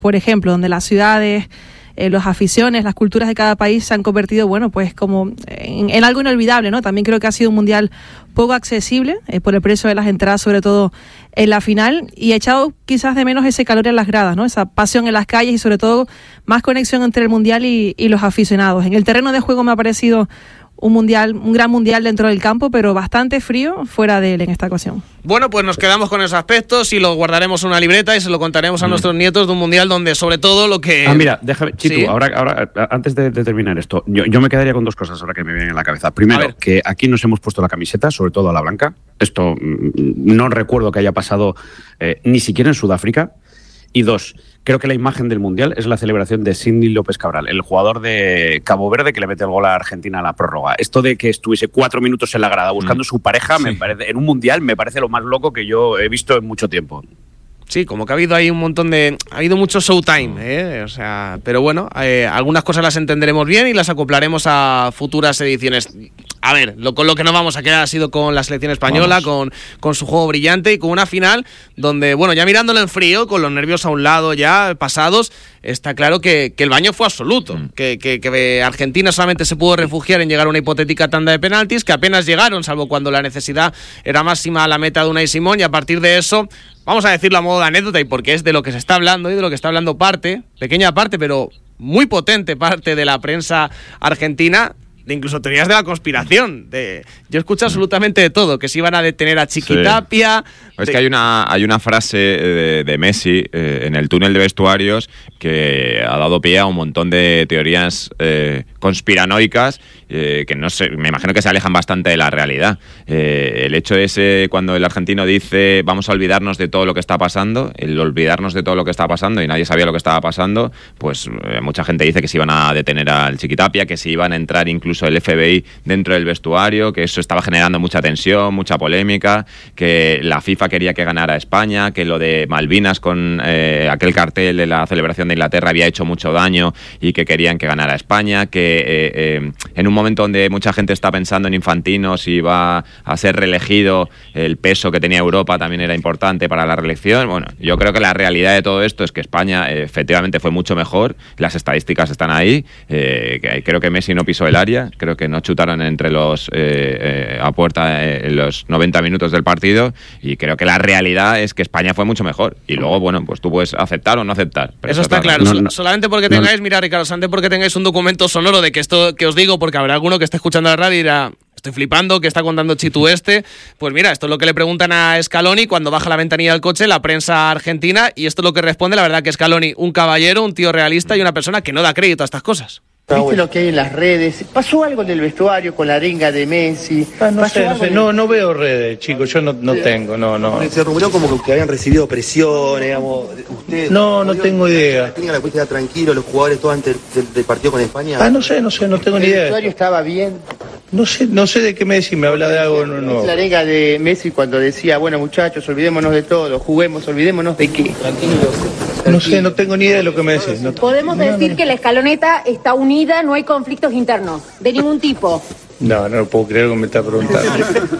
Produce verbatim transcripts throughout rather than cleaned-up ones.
por ejemplo, donde las ciudades, eh, las aficiones, las culturas de cada país se han convertido, bueno, pues como en, en algo inolvidable, ¿no? También creo que ha sido un mundial poco accesible eh, por el precio de las entradas, sobre todo en la final, y ha echado quizás de menos ese calor en las gradas, ¿no? Esa pasión en las calles y sobre todo más conexión entre el mundial y, y los aficionados. En el terreno de juego me ha parecido un mundial, un gran mundial dentro del campo, pero bastante frío fuera de él en esta ocasión. Bueno, pues nos quedamos con esos aspectos y lo guardaremos en una libreta y se lo contaremos a mm. nuestros nietos de un mundial donde sobre todo lo que... Ah, mira, déjame, Chitu, ¿Sí? ahora, ahora antes de, de terminar esto, yo, yo me quedaría con dos cosas ahora que me vienen en la cabeza. Primero, que aquí nos hemos puesto la camiseta, sobre todo a la blanca. Esto no recuerdo que haya pasado eh, ni siquiera en Sudáfrica. Y dos, creo que la imagen del Mundial es la celebración de Sidney López Cabral, el jugador de Cabo Verde que le mete el gol a Argentina a la prórroga. Esto de que estuviese cuatro minutos en la grada buscando mm. su pareja, sí. me parece, en un Mundial me parece lo más loco que yo he visto en mucho tiempo. Sí, como que ha habido ahí un montón de... Ha habido mucho showtime, ¿eh? O sea, pero bueno, eh, algunas cosas las entenderemos bien y las acoplaremos a futuras ediciones. A ver, lo, con lo que nos vamos a quedar ha sido con la selección española, con, con su juego brillante y con una final donde, bueno, ya mirándolo en frío, con los nervios a un lado ya pasados, está claro que, que el baño fue absoluto, mm. que, que, que Argentina solamente se pudo refugiar en llegar a una hipotética tanda de penaltis, que apenas llegaron, salvo cuando la necesidad era máxima a la meta de Unai Simón, y a partir de eso, vamos a decirlo a modo de anécdota, y porque es de lo que se está hablando y de lo que está hablando parte, pequeña parte, pero muy potente parte de la prensa argentina, de incluso teorías de la conspiración. De, yo escucho absolutamente de todo, que se iban a detener a Chiquitapia. Sí. Es de... que hay una, hay una frase de, de Messi eh, en el túnel de vestuarios que ha dado pie a un montón de teorías eh, conspiranoicas eh, que no sé, me imagino que se alejan bastante de la realidad. Eh, el hecho es eh, cuando el argentino dice vamos a olvidarnos de todo lo que está pasando, el olvidarnos de todo lo que está pasando y nadie sabía lo que estaba pasando, pues eh, mucha gente dice que se iban a detener al Chiquitapia, que se iban a entrar incluso el F B I dentro del vestuario, que eso estaba generando mucha tensión, mucha polémica, que la FIFA quería que ganara España, que lo de Malvinas con eh, aquel cartel de la celebración de Inglaterra había hecho mucho daño y que querían que ganara España, que eh, eh, en un momento donde mucha gente está pensando en Infantino, si iba a ser reelegido, el peso que tenía Europa también era importante para la reelección. Bueno, yo creo que la realidad de todo esto es que España eh, efectivamente fue mucho mejor, las estadísticas están ahí, eh, que creo que Messi no pisó el área, creo que no chutaron entre los eh, eh, a puerta eh, en los noventa minutos del partido, y creo que la realidad es que España fue mucho mejor, y luego, bueno, pues tú puedes aceptar o no aceptar. Pero eso está claro, no, no, solamente porque tengáis, no, mira Ricardo, solamente porque tengáis un documento sonoro de que esto que os digo, porque habrá alguno que esté escuchando la radio y dirá, estoy flipando, que está contando Chitu este. Pues mira, esto es lo que le preguntan a Scaloni cuando baja la ventanilla del coche, la prensa argentina, y esto es lo que responde. La verdad que Scaloni, un caballero, un tío realista y una persona que no da crédito a estas cosas. ¿Viste lo que hay en las redes? ¿Pasó algo en el vestuario con la arenga de Messi? Ah, no sé, no sé, no, no veo redes, chicos, yo no, no tengo, no, no. Se rumoreó como que habían recibido presiones, digamos, ustedes... No, no tengo idea. ¿Tenían la cuestión tranquilo los jugadores todo antes del, del partido con España? Ah, no sé, no sé, no tengo ni idea. ¿El vestuario estaba bien? No sé, no sé de qué me decís, me habla de algo nuevo. La arenga de Messi cuando decía, bueno muchachos, olvidémonos de todo, juguemos, olvidémonos de qué. Tranquilos. No sé, no tengo ni idea de lo que me decís. No, Podemos no, decir no, que la escaloneta está unida, no hay conflictos internos, de ningún tipo. No, no lo puedo creer que me está preguntando.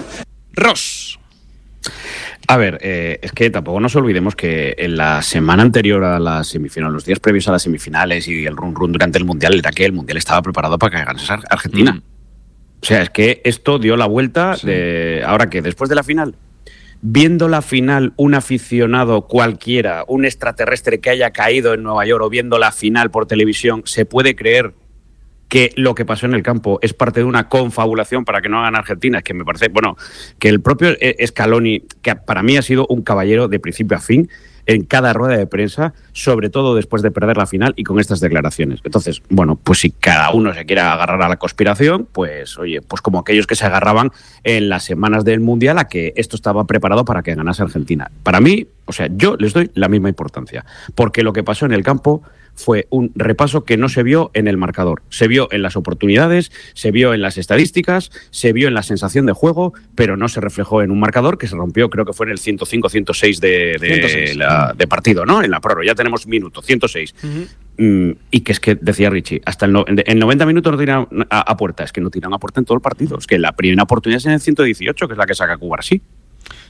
Ross. A ver, eh, es que tampoco nos olvidemos que en la semana anterior a la semifinal, los días previos a las semifinales y el run run durante el Mundial, era que el Mundial estaba preparado para que ganase Argentina. Mm. O sea, es que esto dio la vuelta, sí. de ahora que después de la final, viendo la final un aficionado cualquiera, un extraterrestre que haya caído en Nueva York o viendo la final por televisión, se puede creer que lo que pasó en el campo es parte de una confabulación para que no hagan Argentina. Es que me parece, bueno, que el propio Scaloni, que para mí ha sido un caballero de principio a fin, en cada rueda de prensa, sobre todo después de perder la final y con estas declaraciones. Entonces, bueno, pues si cada uno se quiere agarrar a la conspiración, pues oye, pues como aquellos que se agarraban en las semanas del Mundial a que esto estaba preparado para que ganase Argentina. Para mí, o sea, yo les doy la misma importancia, porque lo que pasó en el campo fue un repaso que no se vio en el marcador. Se vio en las oportunidades, se vio en las estadísticas, se vio en la sensación de juego, pero no se reflejó en un marcador que se rompió, creo que fue en el ciento cinco ciento seis de, de, ciento seis. La, de partido, ¿no? En la prórroga, ya tenemos minuto, ciento seis. Uh-huh. Mm, y que es que, decía Richie, hasta el no, en, en noventa minutos no tiran a, a puerta, es que no tiran a puerta en todo el partido. Es que la primera oportunidad es en el ciento dieciocho, que es la que saca Cuba, sí.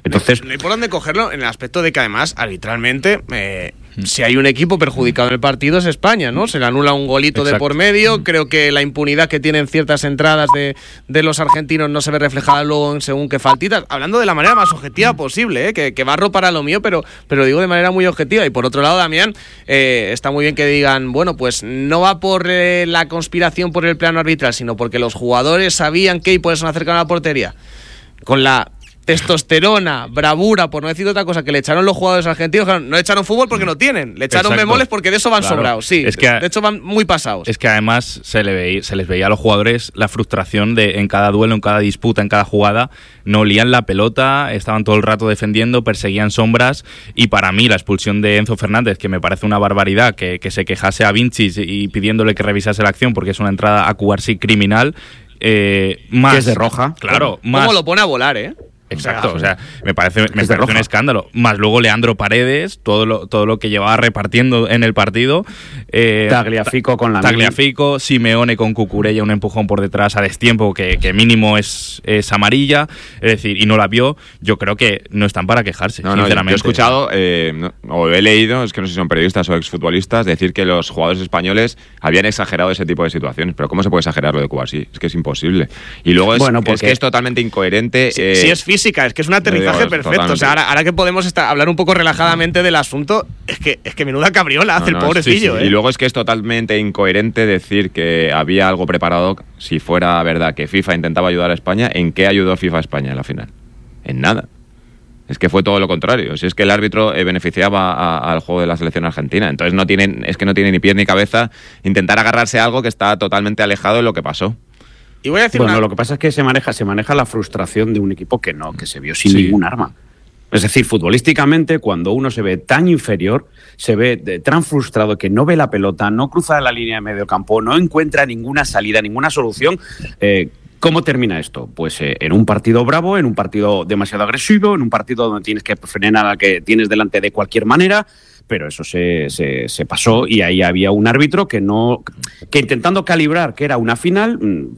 Entonces, no hay por dónde cogerlo en el aspecto de que además, arbitralmente, eh, si hay un equipo perjudicado en el partido es España, ¿no? Se le anula un golito Exacto. de por medio. Creo que la impunidad que tienen ciertas entradas de, de los argentinos no se ve reflejada luego en según qué faltitas. Hablando de la manera más objetiva posible, ¿eh? que, que barro para lo mío, pero, pero digo de manera muy objetiva. Y por otro lado, Damián, eh, está muy bien que digan, bueno, pues no va por eh, la conspiración por el plano arbitral, sino porque los jugadores sabían que y por eso no acercaron a la portería. Con la testosterona, bravura, por no decir otra cosa, que le echaron los jugadores argentinos, claro, no le echaron fútbol porque no tienen, le echaron Exacto. bemoles porque de eso van claro. sobrados, sí, es que, de hecho van muy pasados. Es que además se, le veía, se les veía a los jugadores la frustración de en cada duelo, en cada disputa, en cada jugada, no olían la pelota, estaban todo el rato defendiendo, perseguían sombras, y para mí la expulsión de Enzo Fernández, que me parece una barbaridad, que, que se quejase a Vinci y pidiéndole que revisase la acción porque es una entrada a Cubarsí criminal, eh, más... Que es de roja. Claro, ¿Cómo más... lo pone a volar, eh? Exacto, o sea, me parece, me parece un escándalo. Más luego Leandro Paredes, todo lo, todo lo que llevaba repartiendo en el partido. Eh, Tagliafico con la Tagliafico, Simeone con Cucurella, un empujón por detrás a destiempo que, que mínimo es, es amarilla, es decir, y no la vio. Yo creo que no están para quejarse, no, no, sinceramente. Yo he escuchado, eh, no, o he leído, es que no sé si son periodistas o exfutbolistas, decir que los jugadores españoles habían exagerado ese tipo de situaciones. Pero ¿cómo se puede exagerar lo de Cuba así? Es que es imposible. Y luego es, bueno, es que es totalmente incoherente. Sí, eh, sí es física. Es que es un aterrizaje digo, perfecto. Totalmente. O sea, ahora, ahora que podemos estar, hablar un poco relajadamente del asunto, es que es que menuda cabriola hace no, no, el pobrecillo. Sí, sí. ¿eh? Y luego es que es totalmente incoherente decir que había algo preparado, si fuera verdad que FIFA intentaba ayudar a España. ¿En qué ayudó FIFA a España en la final? En nada. Es que fue todo lo contrario. Si es que el árbitro eh, beneficiaba a, a, al juego de la selección argentina. Entonces no tienen, es que no tiene ni pies ni cabeza intentar agarrarse a algo que está totalmente alejado de lo que pasó. Y voy a decir bueno, una... lo que pasa es que se maneja, se maneja la frustración de un equipo que no, que se vio sin sí. ningún arma. Es decir, futbolísticamente, cuando uno se ve tan inferior, se ve de, tan frustrado que no ve la pelota, no cruza la línea de medio campo, no encuentra ninguna salida, ninguna solución. Eh, ¿Cómo termina esto? Pues eh, en un partido bravo, en un partido demasiado agresivo, en un partido donde tienes que frenar al que tienes delante de cualquier manera. Pero eso se, se, se pasó y ahí había un árbitro que no que intentando calibrar que era una final,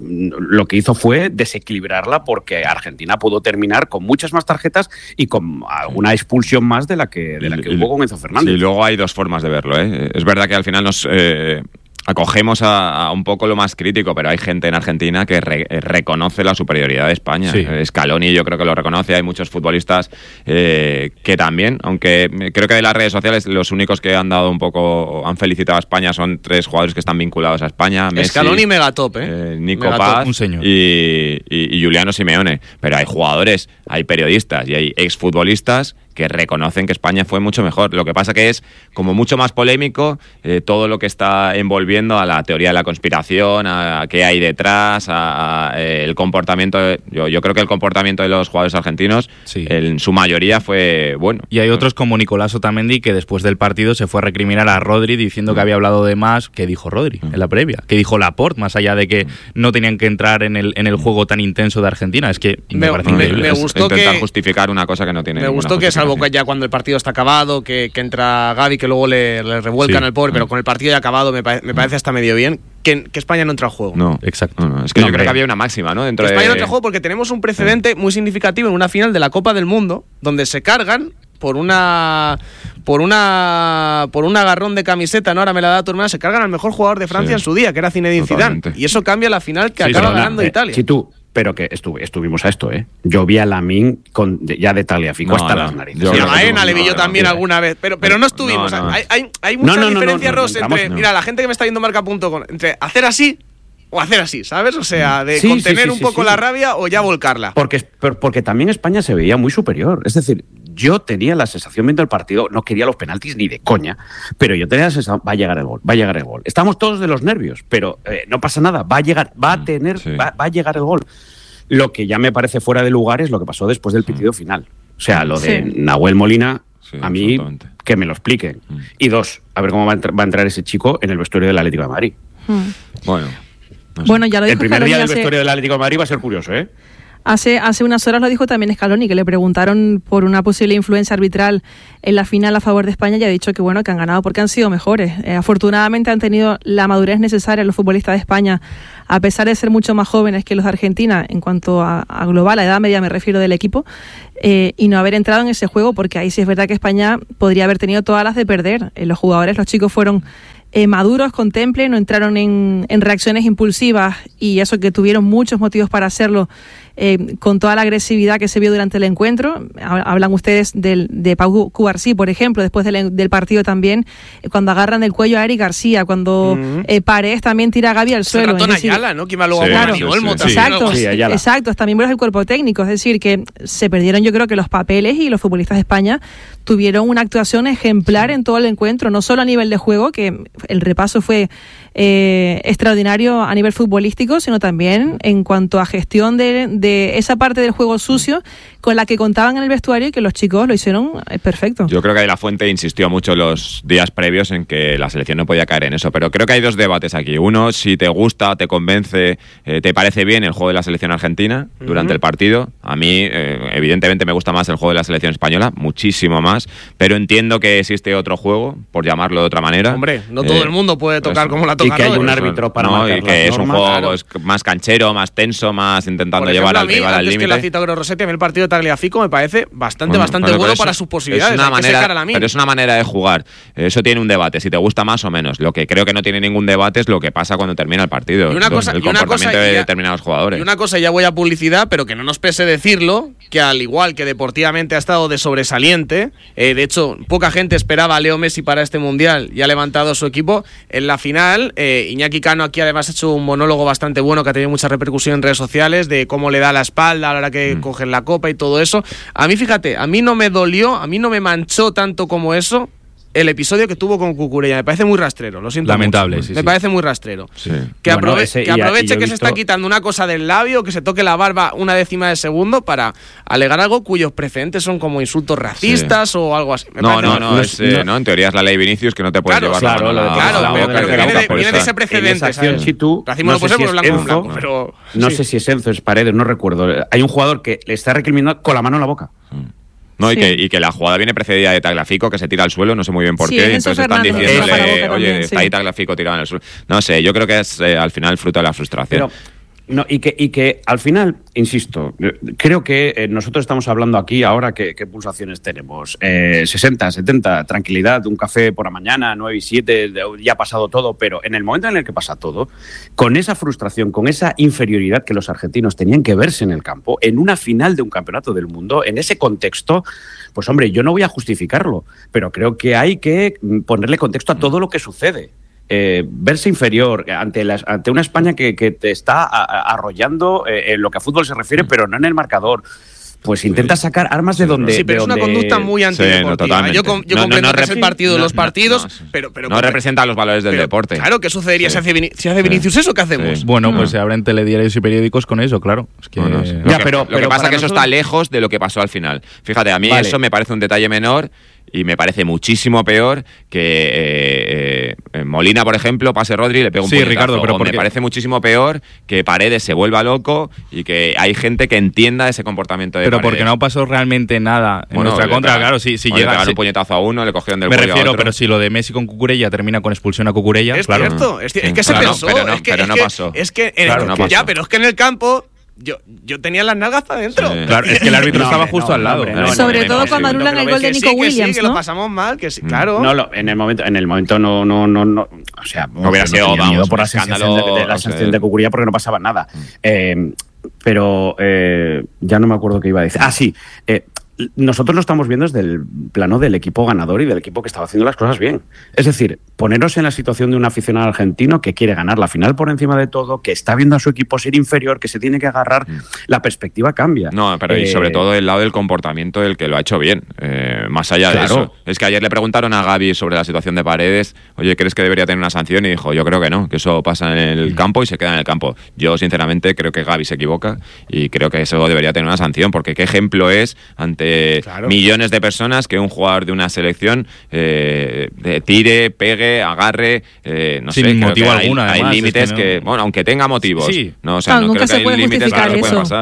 lo que hizo fue desequilibrarla porque Argentina pudo terminar con muchas más tarjetas y con alguna expulsión más de la que, de la que y, hubo con Enzo Fernández. Y luego hay dos formas de verlo, ¿eh? Es verdad que al final nos... Eh... acogemos a, a un poco lo más crítico, pero hay gente en Argentina que re, reconoce la superioridad de España. Sí. Scaloni yo creo que lo reconoce, hay muchos futbolistas eh, que también, aunque creo que de las redes sociales los únicos que han dado un poco, han felicitado a España son tres jugadores que están vinculados a España. Messi, Scaloni megatop, ¿eh? eh Nico Paz un señor. Y, y, y Giuliano Simeone. Pero hay jugadores, hay periodistas y hay exfutbolistas que reconocen que España fue mucho mejor. Lo que pasa que es como mucho más polémico eh, todo lo que está envolviendo a la teoría de la conspiración, a, a qué hay detrás, a, a eh, el comportamiento. De, yo, yo creo que el comportamiento de los jugadores argentinos, sí. en su mayoría fue bueno. Y hay otros como Nicolás Otamendi que después del partido se fue a recriminar a Rodri diciendo mm. que había hablado de más. ¿Qué dijo Rodri mm. en la previa? ¿Qué dijo Laporte? Más allá de que no tenían que entrar en el, en el juego tan intenso de Argentina. Es que me, me parece me, increíble. me gustó intentar que, justificar una cosa que no tiene. Me gustó que salvo que ya cuando el partido está acabado, que, que entra Gavi, que luego le, le revuelcan sí. al pobre, pero con el partido ya acabado me, pare, me parece hasta medio bien que, que España no entra al juego. No, exacto. No, no. Es que no, yo creo que había una máxima, ¿no? Dentro España de... no entra al juego porque tenemos un precedente sí. muy significativo en una final de la Copa del Mundo donde se cargan por una por una por un agarrón de camiseta, no ahora me la da tu hermana, se cargan al mejor jugador de Francia sí. en su día, que era Zinedine Zidane, y eso cambia la final que sí, acaba sí, ganando eh, Italia. Si tú Pero que estu estuvimos a esto, ¿eh? Yo vi a Lamine con, ya de Tagliafico no, hasta no, las narices. Y a Baena le vi yo también no, alguna vez, pero, pero no estuvimos. No, no. Hay, hay, hay mucha no, no, diferencia, no, no, no, Ross, no, entre... No. Mira, la gente que me está viendo marca punto com, entre hacer así o hacer así, ¿sabes? O sea, de sí, contener sí, sí, un poco sí, sí. la rabia o ya volcarla. Porque, porque también España se veía muy superior. Es decir, yo tenía la sensación viendo el partido, no quería los penaltis ni de coña, pero yo tenía la sensación, va a llegar el gol, va a llegar el gol. Estamos todos de los nervios, pero eh, no pasa nada, va a llegar, va a tener, sí. va, va a llegar el gol. Lo que ya me parece fuera de lugar es lo que pasó después del pitido final. O sea, lo de sí. Nahuel Molina, sí, a mí, que me lo expliquen. Mm. Y dos, a ver cómo va a, entrar, va a entrar ese chico en el vestuario del Atlético de Madrid. Mm. Bueno. No sé. Bueno, ya lo dijo El primer Scaloni día del hace... vestuario del Atlético de Madrid va a ser curioso, ¿eh? Hace, hace unas horas lo dijo también Scaloni, que le preguntaron por una posible influencia arbitral en la final a favor de España y ha dicho que bueno, que han ganado porque han sido mejores. Eh, afortunadamente han tenido la madurez necesaria los futbolistas de España, a pesar de ser mucho más jóvenes que los de Argentina en cuanto a, a global, a edad media me refiero del equipo, eh, y no haber entrado en ese juego, porque ahí sí es verdad que España podría haber tenido todas las de perder. Eh, los jugadores, los chicos fueron Eh, maduros, con temple, no entraron en, en reacciones impulsivas y eso que tuvieron muchos motivos para hacerlo, eh, con toda la agresividad que se vio durante el encuentro. Hablan ustedes del, de Pau Cubarsí, por ejemplo, después del, del partido también, eh, cuando agarran el cuello a Eric García, cuando uh-huh. eh, Paredes también tira a Gaby al suelo. Es decir, Ayala, ¿no? Que iba luego sí, a claro, sí, Olmo, sí, sí. Exacto, sí, exacto, hasta miembros del cuerpo técnico. Es decir, que se perdieron, yo creo que los papeles, y los futbolistas de España tuvieron una actuación ejemplar en todo el encuentro, no solo a nivel de juego, que el repaso fue eh, extraordinario a nivel futbolístico, sino también en cuanto a gestión de, de esa parte del juego sucio con la que contaban en el vestuario, y que los chicos lo hicieron perfecto. Yo creo que De La Fuente insistió mucho los días previos en que la selección no podía caer en eso, pero creo que hay dos debates aquí. Uno, si te gusta, te convence, eh, te parece bien el juego de la selección argentina durante uh-huh. el partido. A mí, eh, evidentemente, me gusta más el juego de la selección española, muchísimo más, pero entiendo que existe otro juego, por llamarlo de otra manera. Hombre, no todo eh, el mundo puede tocar pues, como la toca. Y que hay un ¿no? árbitro para no, marcar y que las es un normas, juego claro. pues, más canchero, más tenso, más intentando Por ejemplo, llevar al a mí, rival al antes que límite. la cita con Rossetti, a mí el partido de Tagliafico me parece bastante, Bueno, bastante pero bueno eso para sus posibilidades. Es una Hay que manera, secar a la mía. pero es una manera de jugar. Eso tiene un debate, si te gusta más o menos. Lo que creo que no tiene ningún debate es lo que pasa cuando termina el partido. Y una cosa, el y una comportamiento cosa, de y ya, determinados jugadores. Y una cosa, ya voy a publicidad, pero que no nos pese decirlo, que al igual que deportivamente ha estado de sobresaliente, eh, de hecho, poca gente esperaba a Leo Messi para este Mundial y ha levantado su equipo. En la final, eh, Iñaki Cano aquí además ha hecho un monólogo bastante bueno que ha tenido mucha repercusión en redes sociales, de cómo le da la espalda a la hora que mm. cogen la copa y todo eso. A mí, fíjate, a mí no me dolió, a mí no me manchó tanto como eso el episodio que tuvo con Cucurella. Me parece muy rastrero, lo siento lamentable, mucho. sí, me sí. parece muy rastrero. Sí. Que, bueno, aprove- ese, que aproveche y, y que visto... se está quitando una cosa del labio, que se toque la barba una décima de segundo para alegar algo cuyos precedentes son como insultos racistas sí. o algo así. Me no, no, no, no, es, eh, no, en teoría es la ley Vinicius que no te puedes claro, llevar claro, la mano. Claro, la pero, boca, pero que la viene, de, boca, viene de ese En precedente. esa acción, si tú, racismo no, no puede sé ser si por es blanco, Enzo, blanco, pero no sí. sé si es Enzo, es Paredes, no recuerdo. Hay un jugador que le está recriminando con la mano en la boca. No, sí. y, que, y que la jugada viene precedida de Tagliafico, que se tira al suelo, no sé muy bien por sí, qué, entonces están Fernández, diciéndole, oye, también, está sí. ahí Tagliafico tirado en el suelo. No sé, yo creo que es eh, al final fruto de la frustración. Pero, no, y, que, y que al final, insisto, creo que eh, nosotros estamos hablando aquí ahora qué pulsaciones tenemos. Eh, sesenta, setenta, tranquilidad, un café por la mañana, nueve y siete, ya ha pasado todo, pero en el momento en el que pasa todo, con esa frustración, con esa inferioridad que los argentinos tenían que verse en el campo, en una final de un campeonato del mundo, en ese contexto, pues hombre, yo no voy a justificarlo, pero creo que hay que ponerle contexto a todo lo que sucede. Eh, verse inferior ante, las, ante una España que, que te está a, a, arrollando eh, en lo que a fútbol se refiere, pero no en el marcador. Pues intenta sacar armas de donde... Sí, pero de es una donde... conducta muy antideportiva. Sí, no, yo com- yo no, comprendo no, no, que es el partido no, de los partidos, no, no, pero, pero... No representa los valores del pero, deporte. Claro, ¿qué sucedería sí. si hace, Vini- si hace Vinicius sí. eso? ¿Qué hacemos? Sí. Bueno, No. pues se abren telediarios y periódicos con eso, claro. Es que... No, no, sí. Ya, lo que, pero- lo que pero pasa es que para eso nosotros- está lejos de lo que pasó al final. Fíjate, a mí Vale. eso me parece un detalle menor y me parece muchísimo peor que eh, eh, Molina, por ejemplo, pase Rodri y le pegue un Sí, puñetazo. Ricardo, pero O ¿por me qué? parece muchísimo peor que Paredes se vuelva loco y que hay gente que entienda ese comportamiento de Pero Paredes. porque no pasó realmente nada en Bueno, nuestra le contra, pegan- claro, si, si o le llega... pegan si- un puñetazo a uno, le cogieron del me cuello a refiero, otro. pero si lo de Messi con Cucurella termina con expulsión a Cucurella, Es claro. cierto, es, es Sí. que se Claro, pensó. pero no- es que, pero es no que- pasó. Es que, en- Claro, no ya, pasó. pero es que en el campo yo, yo tenía las nalgas para adentro. Sí. Claro, es que el árbitro No, estaba hombre, justo no, al lado. hombre, no, no, Sobre no, todo no, cuando sí, anulan Pero el ves gol de que Nico sí, que Williams, sí, que ¿no? lo pasamos mal, que sí, claro. No, lo- en el momento, en el momento no, no, no, no, o sea, No hubiera sido, tenía vamos, miedo por un la sensación escándalo, de, de la o sea, sensación de Cucurella porque no pasaba nada. Eh, pero eh, ya no me acuerdo qué iba a decir. Ah, sí. Eh, nosotros lo estamos viendo desde el plano del equipo ganador y del equipo que estaba haciendo las cosas bien. Es decir, poneros en la situación de un aficionado argentino que quiere ganar la final por encima de todo, que está viendo a su equipo ser inferior, que se tiene que agarrar, mm. la perspectiva cambia. No, pero eh, y sobre todo el lado del comportamiento del que lo ha hecho bien. Eh, más allá Claro. de eso. Es que ayer le preguntaron a Gavi sobre la situación de Paredes, oye, ¿crees que debería tener una sanción? Y dijo, yo creo que no, que eso pasa en el campo y se queda en el campo. Yo, sinceramente, creo que Gavi se equivoca y creo que eso debería tener una sanción, porque qué ejemplo es ante Claro. millones de personas que un jugador de una selección eh, de tire, pegue, agarre, eh, no Sin sé, creo motivo que hay- alguno, hay además, límites es que que, no- bueno, aunque tenga motivos, Sí. no, o sea, Ah, no nunca creo que se hay puede límites que justificar no se pueden eso. pasar.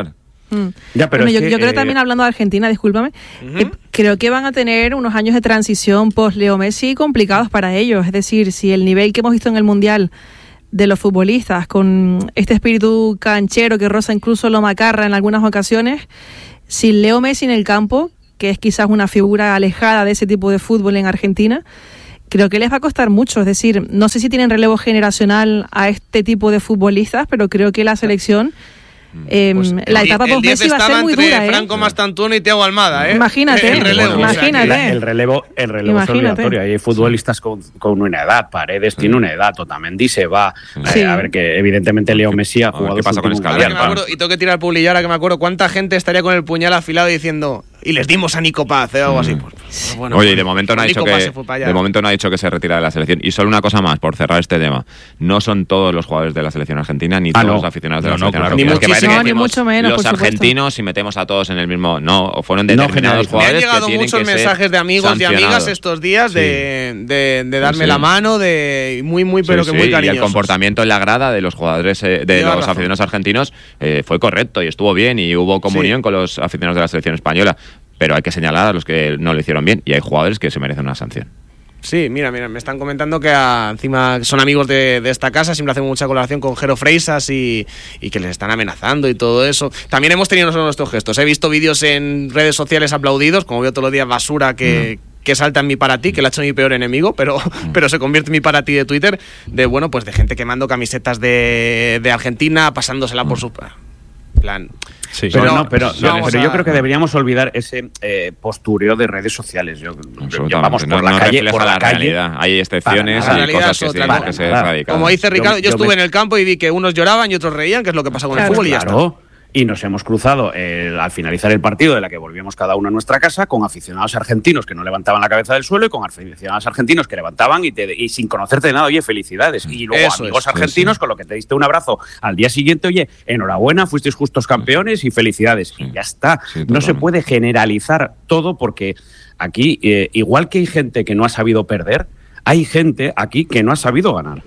Mm. Ya, pero bueno, yo, que, yo creo eh... también, hablando de Argentina, discúlpame, uh-huh. que creo que van a tener unos años de transición post-Leo Messi complicados para ellos. Es decir, si el nivel que hemos visto en el Mundial de los futbolistas, con este espíritu canchero que roza incluso lo macarra en algunas ocasiones, sin Leo Messi en el campo, que es quizás una figura alejada de ese tipo de fútbol en Argentina, creo que les va a costar mucho. Es decir, no sé si tienen relevo generacional a este tipo de futbolistas, pero creo que la selección... Eh, pues la etapa post Messi va a ser muy dura, ¿eh? Franco Mastantuono y Thiago Almada, ¿eh? Imagínate, el relevo, bueno, imagínate. O sea, el relevo, el relevo es obligatorio. Hay futbolistas con, con una edad. Paredes sí. tiene una edad, Otamendi se va. Sí. Eh, a ver, que evidentemente Leo Messi ha jugado. ¿Qué pasa con Escalera? Y tengo que tirar publicar ahora que me acuerdo cuánta gente estaría con el puñal afilado diciendo y les dimos a Nico Paz, ¿eh? O algo así. Pues, pues, bueno, Oye, y de momento no ha dicho que de momento no ha dicho que se retira de la selección. Y solo una cosa más por cerrar este tema. No son todos los jugadores de la selección argentina ni ah, todos no. los aficionados de la no, selección no, argentina. Ni muchísimo, no, ni mucho menos. Los argentinos, si metemos a todos en el mismo. No, fueron determinados no, jugadores. Me han llegado que muchos mensajes de amigos y amigas estos días de, sí. de, de darme sí. la mano, de muy, muy, pero sí, que muy sí. cariñosos. Y el comportamiento en la grada de los jugadores, eh, de los razón. aficionados argentinos, eh, fue correcto y estuvo bien y hubo comunión sí. con los aficionados de la selección española. Pero hay que señalar a los que no lo hicieron bien y hay jugadores que se merecen una sanción. Sí, mira, mira, me están comentando que a, encima son amigos de, de esta casa, siempre hacen mucha colaboración con Jero Freisas y, y que les están amenazando y todo eso. También hemos tenido nosotros nuestros gestos. He visto vídeos en redes sociales aplaudidos, como veo todos los días basura que... Mm. que salta en mi para ti, que le ha hecho mi peor enemigo, pero, mm. pero se convierte en mi para ti de Twitter, de bueno, pues de gente quemando camisetas de, de Argentina, pasándosela mm. por su plan. Sí. Pero, no, no, pero, no, pero a... yo creo que deberíamos olvidar ese eh, postureo de redes sociales. Yo, yo, vamos, por no, la no calle, refleja por la, la calle, realidad. Hay excepciones para, y cosas que, sí, para, que se erradican. Como dice Ricardo, yo, yo estuve me... en el campo y vi que unos lloraban y otros reían, que es lo que pasa con claro, el fútbol y ya claro. está. Y nos hemos cruzado eh, al finalizar el partido, de la que volvíamos cada uno a nuestra casa, con aficionados argentinos que no levantaban la cabeza del suelo y con aficionados argentinos que levantaban y, te, y sin conocerte de nada, oye, felicidades. Y luego eso amigos es, argentinos sí, sí. con los que te diste un abrazo al día siguiente, oye, enhorabuena, fuisteis justos campeones y felicidades. Sí. Y ya está. Sí, no se puede generalizar todo porque aquí, eh, igual que hay gente que no ha sabido perder, hay gente aquí que no ha sabido ganar.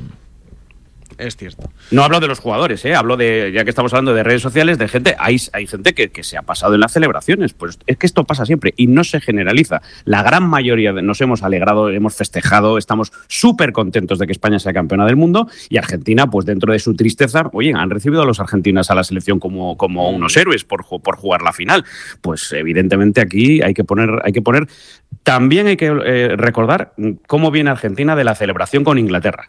Es cierto. No hablo de los jugadores, ¿eh? Hablo de, ya que estamos hablando de redes sociales, de gente, hay, hay gente que, que se ha pasado en las celebraciones. Pues es que esto pasa siempre y no se generaliza. La gran mayoría de, nos hemos alegrado, hemos festejado, estamos súper contentos de que España sea campeona del mundo y Argentina, pues dentro de su tristeza, oye, han recibido a los argentinos a la selección como, como unos héroes por, por jugar la final. Pues evidentemente aquí hay que poner, hay que poner, también hay que eh, recordar cómo viene Argentina de la celebración con Inglaterra.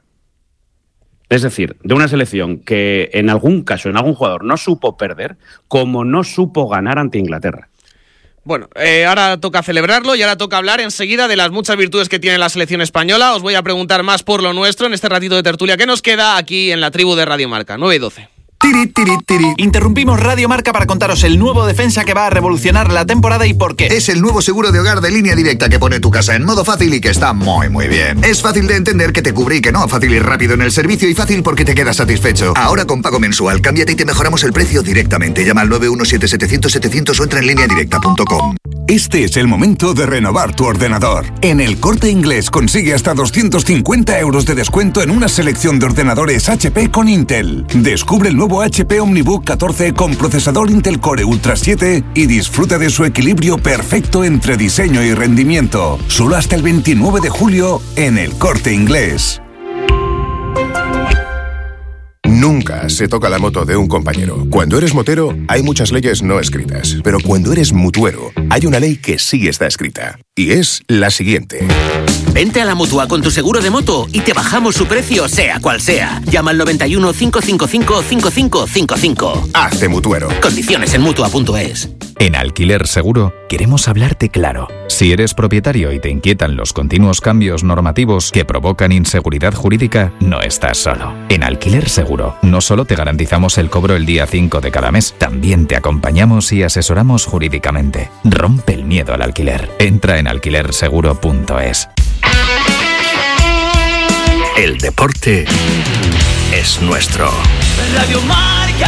Es decir, de una selección que en algún caso, en algún jugador, no supo perder, como no supo ganar ante Inglaterra. Bueno, eh, ahora toca celebrarlo y ahora toca hablar enseguida de las muchas virtudes que tiene la selección española. Os voy a preguntar más por lo nuestro en este ratito de tertulia que nos queda aquí en la tribu de Radio Marca, nueve y doce. Tiri, tiri, tiri. Interrumpimos Radio Marca para contaros el nuevo defensa que va a revolucionar la temporada y por qué. Es el nuevo seguro de hogar de Línea Directa que pone tu casa en modo fácil y que está muy muy bien. Es fácil de entender que te cubre y que no, fácil y rápido en el servicio y fácil porque te quedas satisfecho. Ahora con pago mensual, cámbiate y te mejoramos el precio directamente. Llama al nueve uno siete setecientos setecientos o entra en línea directa punto com. Este es el momento de renovar tu ordenador. En El Corte Inglés consigue hasta doscientos cincuenta euros de descuento en una selección de ordenadores H P con Intel. Descubre el nuevo H P Omnibook catorce con procesador Intel Core Ultra siete y disfruta de su equilibrio perfecto entre diseño y rendimiento. Solo hasta el veintinueve de julio en El Corte Inglés. Nunca se toca la moto de un compañero. Cuando eres motero, hay muchas leyes no escritas. Pero cuando eres mutuero, hay una ley que sí está escrita. Y es la siguiente. Vente a la Mutua con tu seguro de moto y te bajamos su precio, sea cual sea. Llama al noventa y uno, cinco cinco cinco, cinco cinco cinco cinco. Hazte mutuero. Condiciones en mutua punto es. En Alquiler Seguro queremos hablarte claro. Si eres propietario y te inquietan los continuos cambios normativos que provocan inseguridad jurídica, no estás solo. En Alquiler Seguro no solo te garantizamos el cobro el día cinco de cada mes, también te acompañamos y asesoramos jurídicamente. Rompe el miedo al alquiler. Entra en alquiler seguro punto es. El deporte es nuestro. Radio Marca.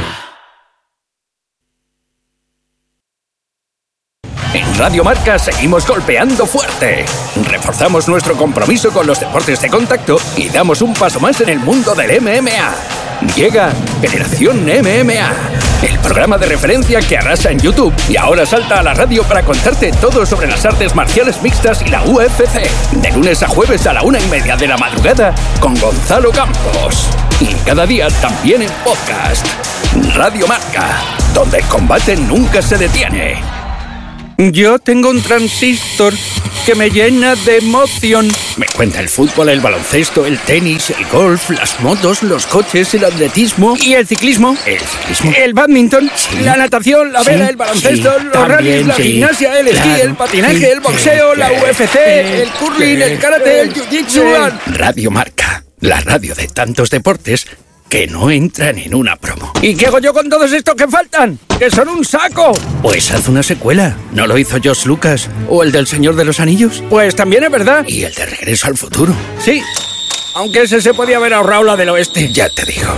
En Radio Marca seguimos golpeando fuerte. Reforzamos nuestro compromiso con los deportes de contacto y damos un paso más en el mundo del M M A. Llega Generación M M A. el programa de referencia que arrasa en YouTube y ahora salta a la radio para contarte todo sobre las artes marciales mixtas y la U F C. De lunes a jueves a la una y media de la madrugada con Gonzalo Campos. Y cada día también en podcast. Radio Marca, donde el combate nunca se detiene. Yo tengo un transistor que me llena de emoción. Me cuenta el fútbol, el baloncesto, el tenis, el golf, las motos, los coches, el atletismo y el ciclismo. El ciclismo. El badminton, sí, la natación, la vela, sí, el baloncesto, sí, los rallies, la sí, gimnasia, el claro, esquí, el patinaje, sí, el boxeo, sí, la U F C, el curling, el karate, el jiu-jitsu. Radio Marca, la radio de tantos deportes que no entran en una promo. ¿Y qué hago yo con todos estos que faltan? ¡Que son un saco! Pues haz una secuela. ¿No lo hizo George Lucas? ¿O el del Señor de los Anillos? Pues también es verdad. ¿Y el de Regreso al Futuro? Sí, aunque ese se podía haber ahorrado la del oeste. Ya te digo.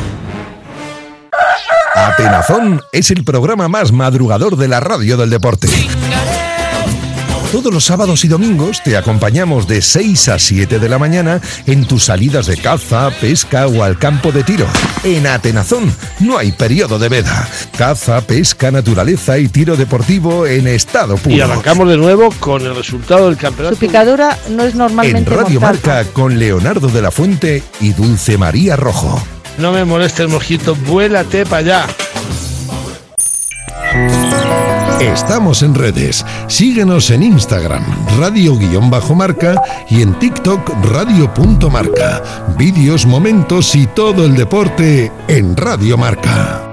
Atenazón es el programa más madrugador de la radio del deporte. Todos los sábados y domingos te acompañamos de seis a siete de la mañana en tus salidas de caza, pesca o al campo de tiro. En Atenazón no hay periodo de veda. Caza, pesca, naturaleza y tiro deportivo en estado puro. Y arrancamos de nuevo con el resultado del campeonato. Su picadura no es normalmente En Radio mortal. Marca con Leonardo de la Fuente y Dulce María Rojo. No me moleste el mojito, vuélate para allá. Estamos en redes. Síguenos en Instagram, radio-marca y en TikTok, radio.marca. Vídeos, momentos y todo el deporte en Radio Marca.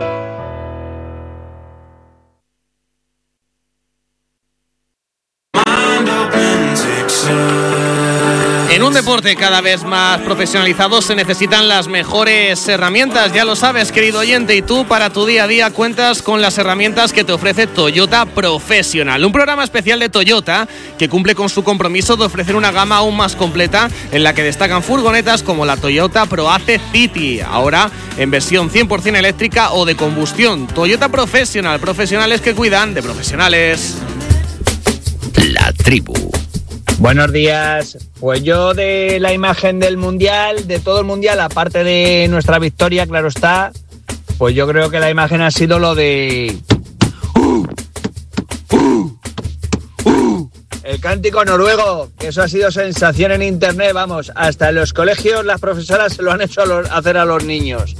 En un deporte cada vez más profesionalizado se necesitan las mejores herramientas, ya lo sabes, querido oyente, y tú para tu día a día cuentas con las herramientas que te ofrece Toyota Professional, un programa especial de Toyota que cumple con su compromiso de ofrecer una gama aún más completa en la que destacan furgonetas como la Toyota ProAce City, ahora en versión cien por ciento eléctrica o de combustión. Toyota Professional, profesionales que cuidan de profesionales. La tribu. Buenos días. Pues yo de la imagen del Mundial, de todo el Mundial, aparte de nuestra victoria, claro está, pues yo creo que la imagen ha sido lo de... Uh, uh, uh, el cántico noruego, que eso ha sido sensación en internet, vamos, hasta en los colegios las profesoras se lo han hecho a los, hacer a los niños.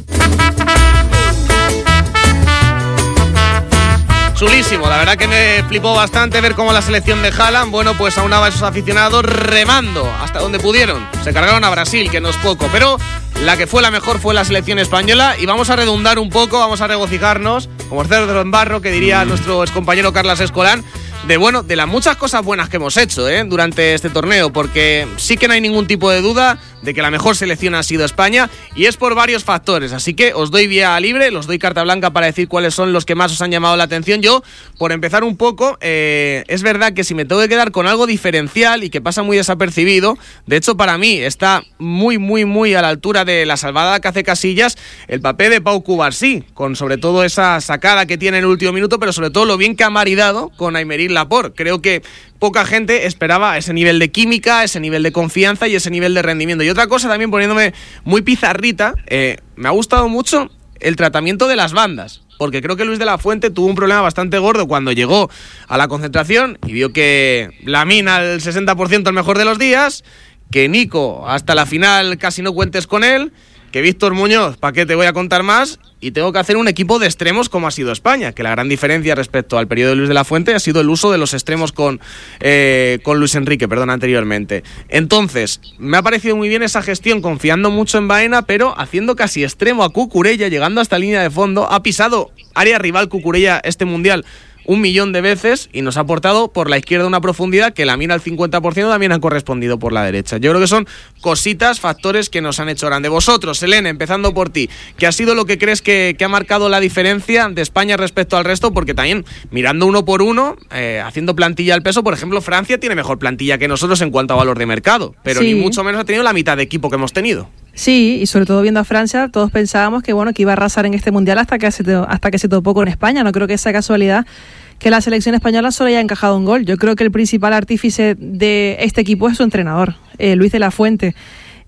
Chulísimo, la verdad que me flipó bastante ver cómo la selección de Haaland, bueno, pues aunaba a esos aficionados remando hasta donde pudieron. Se cargaron a Brasil, que no es poco, pero la que fue la mejor fue la selección española y vamos a redundar un poco, vamos a regocijarnos, como cerdo en barro, que diría nuestro excompañero Carlas Escolán, de bueno, de las muchas cosas buenas que hemos hecho ¿eh? durante este torneo, porque sí que no hay ningún tipo de duda de que la mejor selección ha sido España y es por varios factores, así que os doy vía libre, os doy carta blanca para decir cuáles son los que más os han llamado la atención. Yo, por empezar un poco, eh, es verdad que si me tengo que quedar con algo diferencial y que pasa muy desapercibido, de hecho para mí está muy muy muy a la altura de la salvada que hace Casillas, el papel de Pau Cubarsí, con sobre todo esa sacada que tiene en el último minuto, pero sobre todo lo bien que ha maridado con Aymeric Laporte. Creo que poca gente esperaba ese nivel de química, ese nivel de confianza y ese nivel de rendimiento. Y otra cosa, también poniéndome muy pizarrita, eh, me ha gustado mucho el tratamiento de las bandas, porque creo que Luis de la Fuente tuvo un problema bastante gordo cuando llegó a la concentración y vio que Lamine al sesenta por ciento el mejor de los días, que Nico hasta la final casi no cuentes con él, que Víctor Muñoz, ¿para qué te voy a contar más? Y tengo que hacer un equipo de extremos como ha sido España, que la gran diferencia respecto al periodo de Luis de la Fuente ha sido el uso de los extremos con, eh, con Luis Enrique, perdón, anteriormente. Entonces, me ha parecido muy bien esa gestión, confiando mucho en Baena, pero haciendo casi extremo a Cucurella, llegando hasta línea de fondo. Ha pisado área rival Cucurella este Mundial un millón de veces y nos ha aportado por la izquierda una profundidad que la mina al cincuenta por ciento también ha correspondido por la derecha. Yo creo que son cositas, factores que nos han hecho grande. Vosotros, Elena, empezando por ti, ¿qué ha sido lo que crees que, que ha marcado la diferencia de España respecto al resto? Porque también, mirando uno por uno, eh, haciendo plantilla al peso, por ejemplo, Francia tiene mejor plantilla que nosotros en cuanto a valor de mercado, pero sí, ni mucho menos ha tenido la mitad de equipo que hemos tenido. Sí, y sobre todo viendo a Francia, todos pensábamos que bueno que iba a arrasar en este Mundial hasta que se, hasta que se topó con España. No creo que sea casualidad que la selección española solo haya encajado un gol. Yo creo que el principal artífice de este equipo es su entrenador, eh, Luis de la Fuente.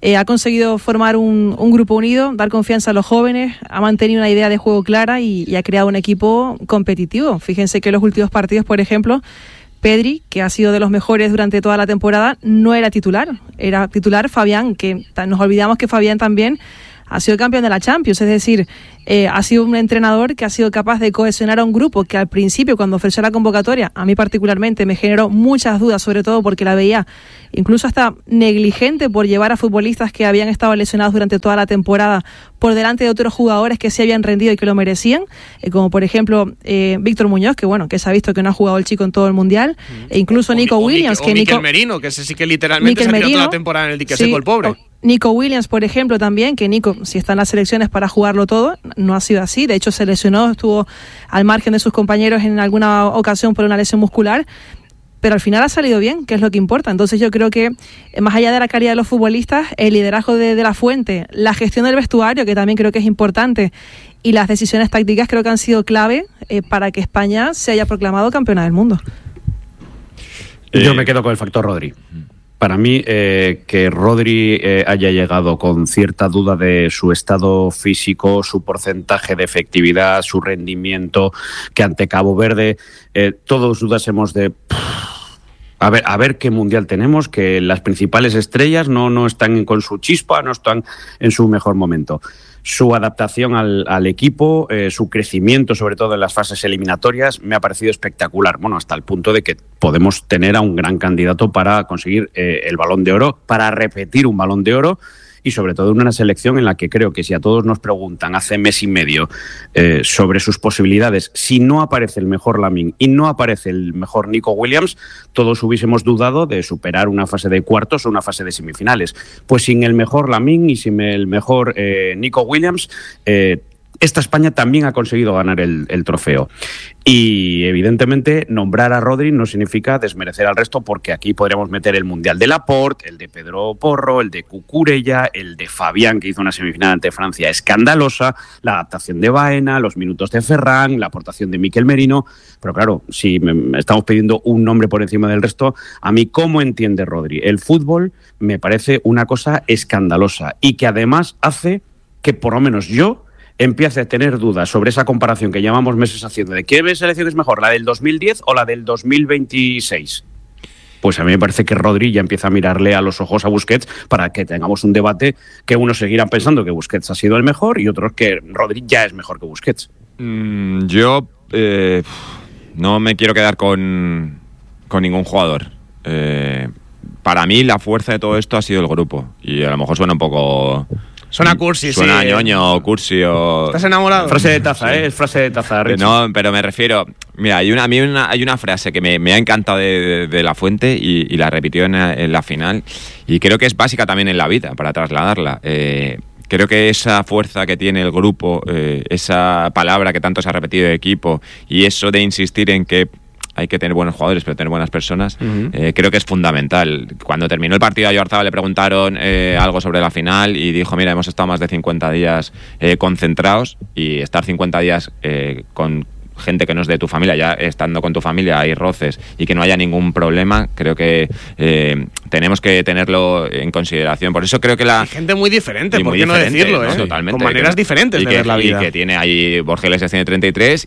Eh, ha conseguido formar un, un grupo unido, dar confianza a los jóvenes, ha mantenido una idea de juego clara y, y ha creado un equipo competitivo. Fíjense que en los últimos partidos, por ejemplo, Pedri, que ha sido de los mejores durante toda la temporada, no era titular. Era titular Fabián, que nos olvidamos que Fabián también ha sido campeón de la Champions. Es decir, eh, ha sido un entrenador que ha sido capaz de cohesionar a un grupo que al principio, cuando ofreció la convocatoria, a mí particularmente me generó muchas dudas, sobre todo porque la veía incluso hasta negligente por llevar a futbolistas que habían estado lesionados durante toda la temporada por delante de otros jugadores que se habían rendido y que lo merecían, eh, como por ejemplo eh, Víctor Muñoz, que bueno, que se ha visto que no ha jugado el chico en todo el Mundial, mm. e incluso o Nico o Williams. O que Mikel Nico, Merino, que ese sí que literalmente Mikel se ha tirado Merino, toda la temporada en el dique sí, seco, el pobre. O, Nico Williams, por ejemplo, también, que Nico, si está en las selecciones para jugarlo todo, no ha sido así. De hecho, se lesionó, estuvo al margen de sus compañeros en alguna ocasión por una lesión muscular, pero al final ha salido bien, que es lo que importa. Entonces yo creo que, más allá de la calidad de los futbolistas, el liderazgo de, de la Fuente, la gestión del vestuario, que también creo que es importante, y las decisiones tácticas creo que han sido clave eh, para que España se haya proclamado campeona del mundo. Yo me quedo con el factor Rodri. Para mí, eh, que Rodri eh, haya llegado con cierta duda de su estado físico, su porcentaje de efectividad, su rendimiento, que ante Cabo Verde, eh, todos dudas hemos de... A ver, a ver qué mundial tenemos, que las principales estrellas no, no están con su chispa, no están en su mejor momento. Su adaptación al, al equipo, eh, su crecimiento, sobre todo en las fases eliminatorias, me ha parecido espectacular. Bueno, hasta el punto de que podemos tener a un gran candidato para conseguir eh, el Balón de Oro, para repetir un Balón de Oro, y sobre todo en una selección en la que creo que si a todos nos preguntan hace mes y medio eh, sobre sus posibilidades, si no aparece el mejor Lamine y no aparece el mejor Nico Williams, todos hubiésemos dudado de superar una fase de cuartos o una fase de semifinales. Pues sin el mejor Lamine y sin el mejor eh, Nico Williams, eh, esta España también ha conseguido ganar el, el trofeo. Y evidentemente nombrar a Rodri no significa desmerecer al resto, porque aquí podríamos meter el Mundial de Laporte, el de Pedro Porro, el de Cucurella, el de Fabián, que hizo una semifinal ante Francia escandalosa, la adaptación de Baena, los minutos de Ferran, la aportación de Mikel Merino. Pero claro, si me estamos pidiendo un nombre por encima del resto, a mí, ¿cómo entiende Rodri el fútbol? Me parece una cosa escandalosa, y que además hace que por lo menos yo empiece a tener dudas sobre esa comparación que llevamos meses haciendo de qué selección es mejor, la del dos mil diez o la del dos mil veintiséis. Pues a mí me parece que Rodri ya empieza a mirarle a los ojos a Busquets para que tengamos un debate que unos seguirán pensando que Busquets ha sido el mejor y otros que Rodri ya es mejor que Busquets. Mm, yo eh, no me quiero quedar con, con ningún jugador. Eh, para mí la fuerza de todo esto ha sido el grupo, y a lo mejor suena un poco... Suena cursi, Suena sí. ñoño, cursi o... ¿Estás enamorado? Frase de taza, ¿eh? Es frase de taza, Richie. No, pero me refiero... Mira, hay una, a mí una, hay una frase que me, me ha encantado de, de, de La Fuente y, y la repitió en, en la final, y creo que es básica también en la vida, para trasladarla. Eh, creo que esa fuerza que tiene el grupo, eh, esa palabra que tanto se ha repetido de equipo, y eso de insistir en que hay que tener buenos jugadores, pero tener buenas personas, uh-huh. eh, creo que es fundamental. Cuando terminó el partido a Oyarzabal le preguntaron eh, algo sobre la final y dijo, mira, hemos estado más de cincuenta días eh, concentrados, y estar cincuenta días eh, con gente que no es de tu familia, ya estando con tu familia hay roces y que no haya ningún problema, creo que eh, tenemos que tenerlo en consideración. Por eso creo que la... Hay gente muy diferente, y ¿por muy qué no decirlo? ¿no? ¿eh? Totalmente. Con maneras que, diferentes de que, ver la vida. Y que tiene ahí, Borja Iglesias tiene treinta y tres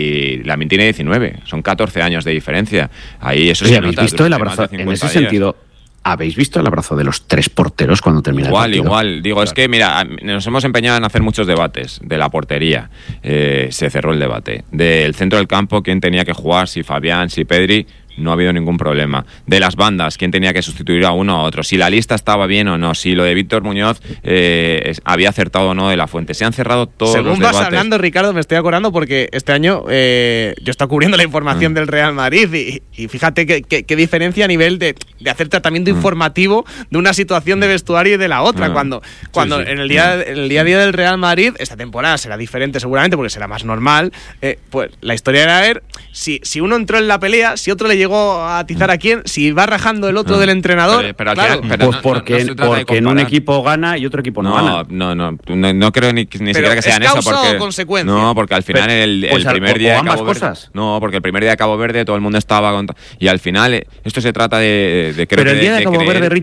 y Lamine tiene diecinueve. Son catorce años de diferencia. Ahí eso sí, se ¿habéis nota. visto el abrazo? En ese días. sentido... ¿Habéis visto el abrazo de los tres porteros cuando termina igual, el partido? Igual, igual. Digo, claro. Es que, mira, nos hemos empeñado en hacer muchos debates de la portería. Eh, se cerró el debate. Del centro del campo, quién tenía que jugar, si Fabián, si Pedri... No ha habido ningún problema. De las bandas, quién tenía que sustituir a uno a otro, si la lista estaba bien o no, si lo de Víctor Muñoz eh, es, había acertado o no de La Fuente. Se han cerrado todos Según los debates. Según vas hablando, Ricardo, me estoy acordando porque este año eh, yo estoy cubriendo la información mm. del Real Madrid y, y fíjate qué, qué, qué diferencia a nivel de, de hacer tratamiento mm. informativo de una situación de vestuario y de la otra. Mm. Cuando, cuando sí, sí. En, el día, mm. en el día a día del Real Madrid, esta temporada será diferente seguramente porque será más normal, eh, pues la historia era ver si, si uno entró en la pelea, si otro le llegó a atizar a quién, si va rajando el otro no. del entrenador. Pero, pero claro. final, pero pues porque, no, no porque en un equipo gana y otro equipo no, no gana. No, no, no, no creo ni, ni siquiera que sean ¿es eso. Porque, o consecuencia? No, porque al final pero, el, el pues primer al, día de Cabo Verde. Cosas. No, porque el primer día de Cabo Verde todo el mundo estaba contra, y al final esto se trata de, de creo Pero el día de, de Cabo creer, Verde, Richie.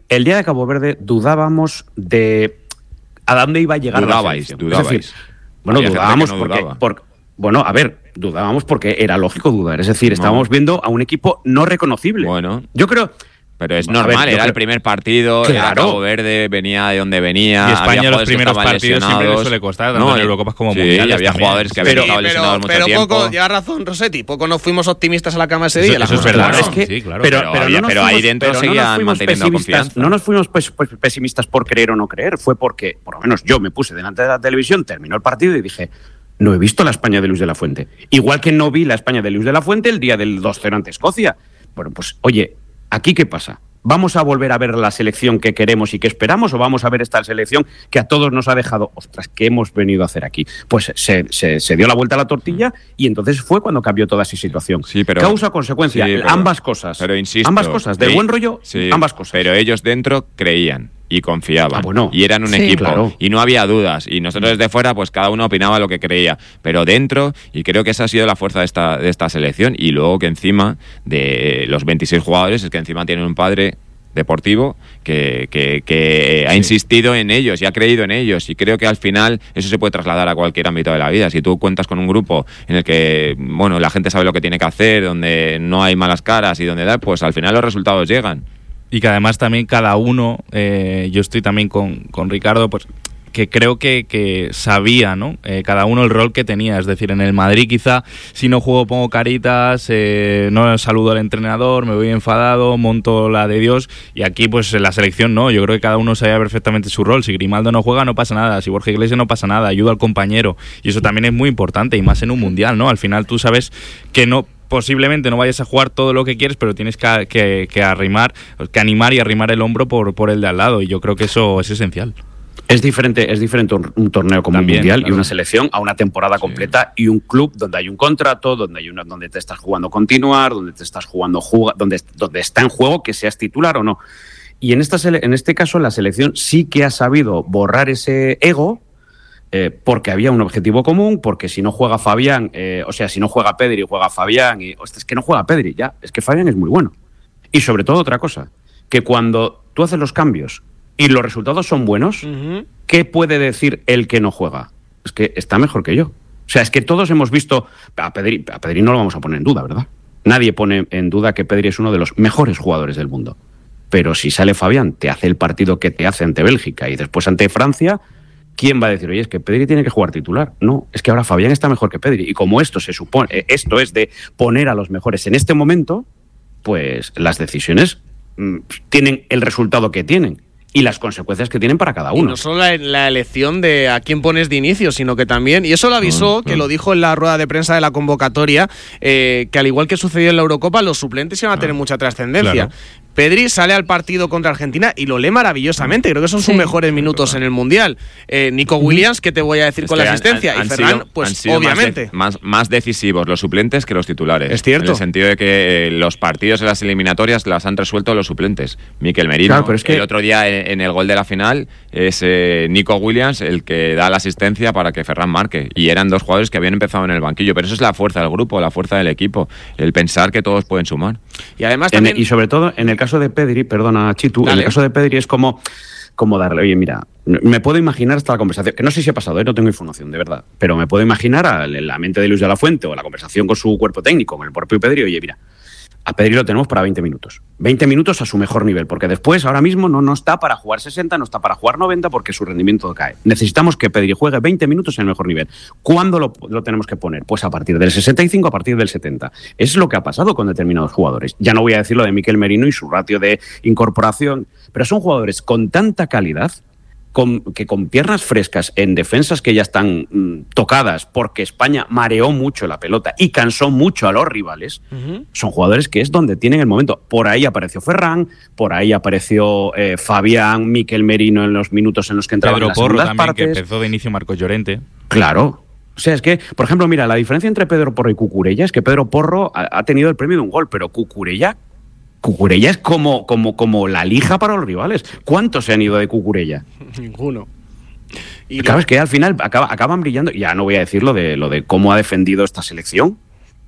el día de Cabo Verde dudábamos de a dónde iba a llegar dudabais, la selección. Dudabais, es decir, bueno, Había dudábamos no porque, dudaba. porque, bueno, a ver, dudábamos porque era lógico dudar. Es decir, No. estábamos viendo a un equipo no reconocible. Bueno. Yo creo... Pero es A normal, ver, yo era creo- el primer partido, era Claro. Cabo Verde, venía de donde venía. Y España había los jugadores que primeros estaban partidos siempre le lesionados. suele costar, tanto en y- Eurocopas como sí, mundiales y había también. jugadores que habían Pero, estado pero, lesionados mucho pero tiempo. poco, lleva razón Rossetti, poco nos fuimos optimistas a la cama ese Eso- día. la eso es cosa verdad, clara. ¿no? Es que, Sí, claro. pero, Pero pero había- no nos pero ahí fuimos- dentro pero no seguían nos fuimos manteniendo pesimistas, confianza. No nos fuimos pues, pues, pesimistas por creer o no creer, fue porque, por lo menos yo me puse delante de la televisión, terminó el partido y dije, no he visto la España de Luis de la Fuente. Igual que no vi la España de Luis de la Fuente el día del dos cero ante Escocia. Bueno, pues, oye, ¿aquí qué pasa? ¿Vamos a volver a ver la selección que queremos y que esperamos o vamos a ver esta selección que a todos nos ha dejado, ostras, ¿qué hemos venido a hacer aquí? Pues se, se, se dio la vuelta a la tortilla y entonces fue cuando cambió toda esa situación. Sí, pero- Causa, consecuencia, Sí, pero- ambas cosas. Pero insisto. ambas cosas, de sí, buen rollo, sí, ambas cosas. Pero ellos dentro creían y confiaban. Ah, bueno. Y eran un Sí, equipo. claro. Y no había dudas. Y nosotros desde fuera, pues cada uno opinaba lo que creía. Pero dentro, y creo que esa ha sido la fuerza de esta, de esta selección. Y luego que encima de los veintiséis jugadores, es que encima tienen un padre deportivo que, que, que ha Sí. insistido en ellos y ha creído en ellos, y creo que al final eso se puede trasladar a cualquier ámbito de la vida. Si tú cuentas con un grupo en el que, bueno, la gente sabe lo que tiene que hacer, donde no hay malas caras y donde da, pues al final los resultados llegan. Y que además también cada uno, eh, yo estoy también con, con Ricardo, pues que creo que, que sabía, ¿no? Eh, cada uno el rol que tenía. Es decir, en el Madrid quizá, si no juego pongo caritas, eh, no saludo al entrenador, me voy enfadado, monto la de Dios. Y aquí, pues en la selección no. Yo creo que cada uno sabía perfectamente su rol. Si Grimaldo no juega, no pasa nada. Si Borja Iglesias no pasa nada. Ayuda al compañero. Y eso también es muy importante, y más en un mundial, ¿no? Al final tú sabes que no... posiblemente no vayas a jugar todo lo que quieres, pero tienes que, que, que arrimar, que animar y arrimar el hombro por, por el de al lado, y yo creo que eso es esencial. Es diferente, es diferente un, un torneo como También, un mundial claro. y una selección a una temporada completa y un club donde hay un contrato, donde hay una, donde te estás jugando continuar, donde te estás jugando juga, donde, donde está en juego que seas titular o no. Y en esta sele- en este caso la selección sí que ha sabido borrar ese ego. Eh, porque había un objetivo común, porque si no juega Fabián, eh, o sea, si no juega Pedri, juega Fabián, y ostras, es que no juega Pedri, ya, es que Fabián es muy bueno. Y sobre todo otra cosa, que cuando tú haces los cambios y los resultados son buenos, Ujú. ¿qué puede decir el que no juega? Es que está mejor que yo. O sea, es que todos hemos visto, a Pedri, a Pedri no lo vamos a poner en duda, ¿verdad? Nadie pone en duda que Pedri es uno de los mejores jugadores del mundo. Pero si sale Fabián, te hace el partido que te hace ante Bélgica y después ante Francia, ¿quién va a decir, oye, es que Pedri tiene que jugar titular? No, es que ahora Fabián está mejor que Pedri. Y como esto se supone, esto es de poner a los mejores en este momento, pues las decisiones mmm, tienen el resultado que tienen y las consecuencias que tienen para cada Y uno. no solo la, la elección de a quién pones de inicio, sino que también, y eso lo avisó, que lo dijo en la rueda de prensa de la convocatoria, eh, que al igual que sucedió en la Eurocopa, los suplentes iban a tener mucha trascendencia. Claro. Pedri sale al partido contra Argentina y lo lee maravillosamente. Creo que son sus Sí. mejores minutos en el Mundial. Eh, Nico Williams, ¿qué te voy a decir Es con que la han- asistencia? han- han y Ferran, sido- pues han sido más obviamente. de- Más, más decisivos los suplentes que los titulares. Es cierto. En el sentido de que eh, los partidos en las eliminatorias las han resuelto los suplentes. Mikel Merino, Claro, pero es que- el otro día en, en el gol de la final, es eh, Nico Williams el que da la asistencia para que Ferran marque. Y eran dos jugadores que habían empezado en el banquillo. Pero eso es la fuerza del grupo, la fuerza del equipo. El pensar que todos pueden sumar. Y además En- también. y sobre todo, en el caso de Pedri, perdona, Chitu, en Dale. el caso de Pedri es como, como darle, oye, mira, me puedo imaginar hasta la conversación, que no sé si ha pasado, ¿eh? No tengo información, de verdad, pero me puedo imaginar a la mente de Luis de la Fuente o la conversación con su cuerpo técnico, con el propio Pedri, oye, mira, a Pedri lo tenemos para veinte minutos. veinte minutos a su mejor nivel, porque después, ahora mismo, no, no está para jugar sesenta, no está para jugar noventa, porque su rendimiento cae. Necesitamos que Pedri juegue veinte minutos en el mejor nivel. ¿Cuándo lo, lo tenemos que poner? Pues a partir del sesenta y cinco, a partir del setenta. Es lo que ha pasado con determinados jugadores. Ya no voy a decir lo de Mikel Merino y su ratio de incorporación, pero son jugadores con tanta calidad, con, que con piernas frescas en defensas que ya están mm, tocadas porque España mareó mucho la pelota y cansó mucho a los rivales, Ujú. son jugadores que es donde tienen el momento. Por ahí apareció Ferran, por ahí apareció eh, Fabián, Mikel Merino en los minutos en los que entraban Pedro en las Porro segundas también, partes. que empezó de inicio Marcos Llorente. Claro. O sea, es que, por ejemplo, mira, la diferencia entre Pedro Porro y Cucurella es que Pedro Porro ha, ha tenido el premio de un gol, pero Cucurella, Cucurella es como, como, como la lija para los rivales. ¿Cuántos se han ido de Cucurella? Ninguno. Y Claro, es que al final acaba- acaban brillando. Ya no voy a decir lo de, lo de cómo ha defendido esta selección,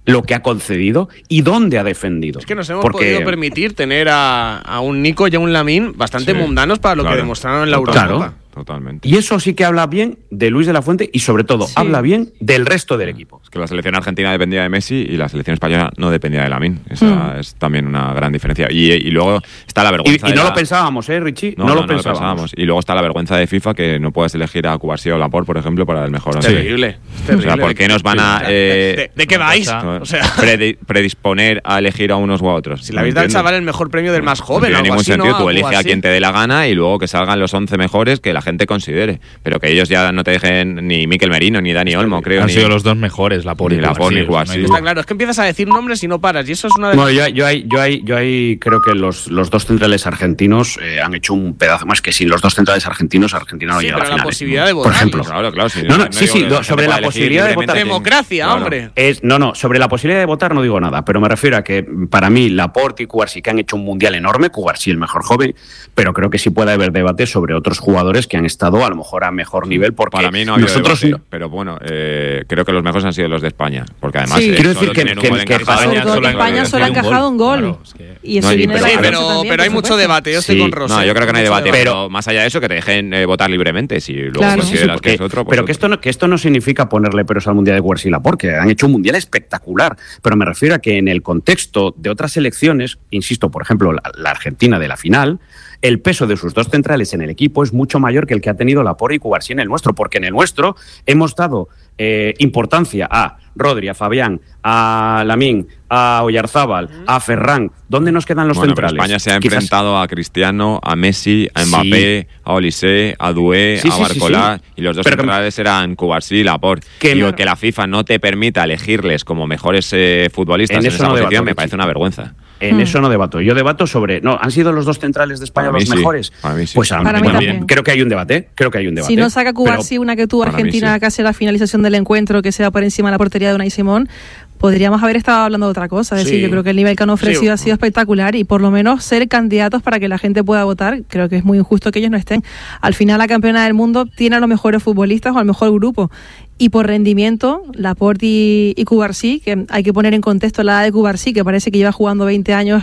lo que ha concedido y dónde ha defendido. Es que nos hemos Porque, podido permitir tener a, a un Nico y a un Lamine bastante Sí, mundanos para lo claro. que demostraron en la Claro. Eurocopa. Totalmente. Y eso sí que habla bien de Luis de la Fuente y sobre todo Sí. habla bien del resto del equipo. Es que la selección argentina dependía de Messi y la selección española no dependía de Lamine. Esa Mm. es también una gran diferencia. Y, y luego está la Y, vergüenza y de no la- lo pensábamos, ¿eh, Richie? No, No, no, lo, no pensábamos. Y luego está la vergüenza de FIFA que no puedes elegir a Cubarsí o Laporte, por ejemplo, para el mejor once. Terrible. Es O terrible. sea, ¿por qué nos van a Sí. eh, ¿De, de qué vais? no, O sea, predi- predisponer a elegir a unos u a otros? si le habéis dado al entiendo. chaval el mejor premio del más No joven, tiene algo ningún así, sentido. ¿no? Tú Algo elige a así. quien te dé la gana y luego que salgan los once mejores que la gente considere. Pero que ellos ya no te dejen ni Mikel Merino ni Dani Olmo, creo. Han ni, sido los dos mejores, Laporte ni y Laporte ni Cubarsí, Cubarsí. no hay Está duda. claro, es que empiezas a decir nombres y no paras. Y eso es una de Bueno, yo, yo, ahí, yo, ahí, yo ahí creo que los, los dos centrales argentinos eh, han hecho un pedazo más que sin los dos centrales argentinos, Argentina no Sí, llega a pero la la final. posibilidad de Por votar. ejemplo. Claro, claro. Sí, No, no, sí, digo sí, que no, gente sobre pueda la elegir posibilidad de libremente. votar. democracia, Claro. hombre. Es, no, no, sobre la posibilidad de votar no digo nada, pero me refiero a que para mí Laporte y Cubarsí que han hecho un mundial enorme, Cubarsí el mejor joven, pero creo que sí puede haber debate sobre otros jugadores que han estado a lo mejor a mejor nivel, porque Para mí no ha habido nosotros debate, pero bueno, eh, creo que los mejores han sido los de España, porque además Sí. eh, Quiero solo decir que- tienen un que- gol que encajado. Sobre todo que solo han España encajado solo ha un encajado un gol. Claro, es que- Y eso No, y- viene de pero- la Sí, defensa pero, también, pero hay por mucho supuesto. debate. Yo estoy Sí. con Rosé. No, yo creo que no hay Mucho debate, debate. pero más allá de eso, que te dejen eh, votar libremente. Si luego Claro. consideras Sí, que sí, es otro, pues pero otro. que esto, no, que esto no significa ponerle peros al Mundial de Cubarsí y Laporte, porque han hecho un Mundial espectacular. Pero me refiero a que en el contexto de otras selecciones, insisto, por ejemplo, la, la Argentina de la final, el peso de sus dos centrales en el equipo es mucho mayor que el que ha tenido Laporte y Cubarsí en el nuestro, porque en el nuestro hemos dado eh, importancia a Rodri, a Fabián, a Lamín, a Oyarzábal, a Ferran. ¿Dónde nos quedan los Bueno, pero centrales? España se ha Quizás- enfrentado a Cristiano, a Messi, a Mbappé, a Olise, a Doué, Sí, a sí, sí, Barcolá, sí. y los dos Pero que- centrales eran Cubarsí y Laporte. Que Digo, me- que la FIFA no te permita elegirles como mejores eh, futbolistas En en, eso esa no posición debato, me Richie. parece una vergüenza. En Hmm. eso no debato. Yo debato sobre. No, ¿han sido los dos centrales de España Para mí los sí, mejores? para mí sí. Pues a Para mí mí también. también. Creo que hay un debate. Creo que hay un debate. Si no saca Pero- Cubarsí una que tuvo para mí Argentina sí. casi a la finalización del encuentro, que sea por encima de la portería de Unai Simón, podríamos haber estado hablando de otra cosa. Es decir, Sí. yo creo que el nivel que han ofrecido Sí. ha sido espectacular y por lo menos ser candidatos para que la gente pueda votar, creo que es muy injusto que ellos no estén. Al final la campeona del mundo tiene a los mejores futbolistas o al mejor grupo. Y por rendimiento, Laporte y, y Cubarsí, que hay que poner en contexto la edad de Cubarsí, que parece que lleva jugando veinte años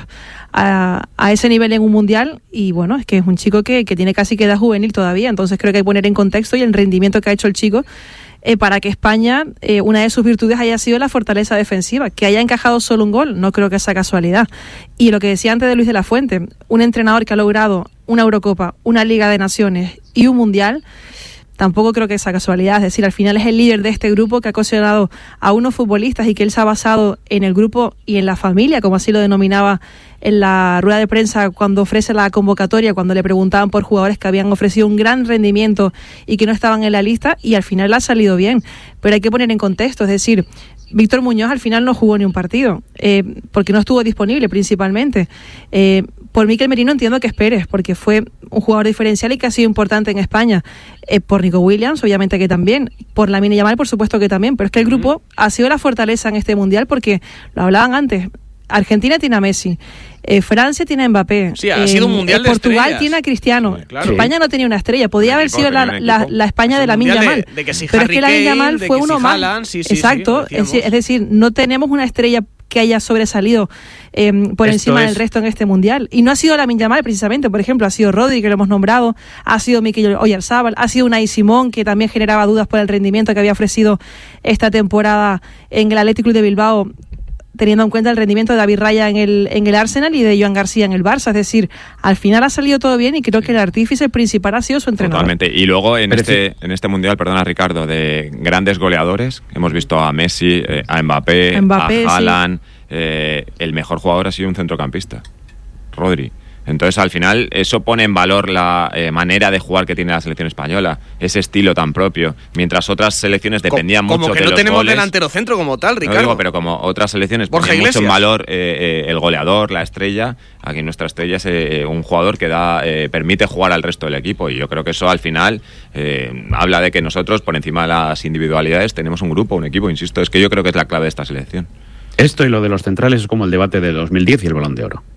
a, a ese nivel en un mundial, y bueno, es que es un chico que, que tiene casi que edad juvenil todavía, entonces creo que hay que poner en contexto y el rendimiento que ha hecho el chico eh, para que España, eh, una de sus virtudes haya sido la fortaleza defensiva, que haya encajado solo un gol, no creo que sea casualidad. Y lo que decía antes de Luis de la Fuente, un entrenador que ha logrado una Eurocopa, una Liga de Naciones y un Mundial, tampoco creo que sea casualidad. Es decir, al final es el líder de este grupo que ha cohesionado a unos futbolistas y que él se ha basado en el grupo y en la familia, como así lo denominaba en la rueda de prensa cuando ofrece la convocatoria, cuando le preguntaban por jugadores que habían ofrecido un gran rendimiento y que no estaban en la lista, y al final ha salido bien. Pero hay que poner en contexto, es decir, Víctor Muñoz al final no jugó ni un partido, eh, porque no estuvo disponible principalmente. Eh, por Mikel Merino entiendo que esperes, porque fue un jugador diferencial y que ha sido importante en España. Eh, por Nico Williams, obviamente que también. Por Lamine Yamal, por supuesto que también. Pero es que el grupo ha sido la fortaleza en este Mundial porque, lo hablaban antes, Argentina tiene a Messi, eh, Francia tiene a Mbappé, Sí, ha sido un mundial de Portugal estrellas. tiene a Cristiano, Sí, claro. España no tenía una estrella, podía Un haber equipo, sido la, tenía un la, equipo. la España Es de un Lamine mundial Yamal, de- de que si pero es Harry que Lamine Kane, Yamal de fue que uno si más. Haaland, sí, sí, sí, Exacto, lo es, decíamos. es decir, no tenemos una estrella que haya sobresalido eh, por Esto encima es- del resto en este mundial, y no ha sido Lamine Yamal precisamente, por ejemplo, ha sido Rodri, que lo hemos nombrado, ha sido Mikel Oyarzábal, ha sido Unai Simón, que también generaba dudas por el rendimiento que había ofrecido esta temporada en el Athletic Club de Bilbao, teniendo en cuenta el rendimiento de David Raya en el, en el Arsenal y de Joan García en el Barça. Es decir, al final ha salido todo bien y creo que el artífice principal ha sido su entrenador. Totalmente. Y luego en Pero este, en este mundial, perdona Ricardo, de grandes goleadores, hemos visto a Messi, eh, a Mbappé, Mbappé, a sí. Haaland. eh, el mejor jugador ha sido un centrocampista, Rodri. Entonces, al final, eso pone en valor la eh, manera de jugar que tiene la selección española, ese estilo tan propio. Mientras otras selecciones dependían como mucho que de no los tenemos goles. delantero centro como tal, No Ricardo. digo, pero como otras selecciones Borja ponían mucho en Iglesias. valor eh, eh, el goleador, la estrella, aquí nuestra estrella es eh, un jugador que da eh, permite jugar al resto del equipo, y yo creo que eso al final eh, habla de que nosotros, por encima de las individualidades, tenemos un grupo, un equipo, insisto, es que yo creo que es la clave de esta selección. Esto y lo de los centrales es como el debate de dos mil diez y el Balón de Oro.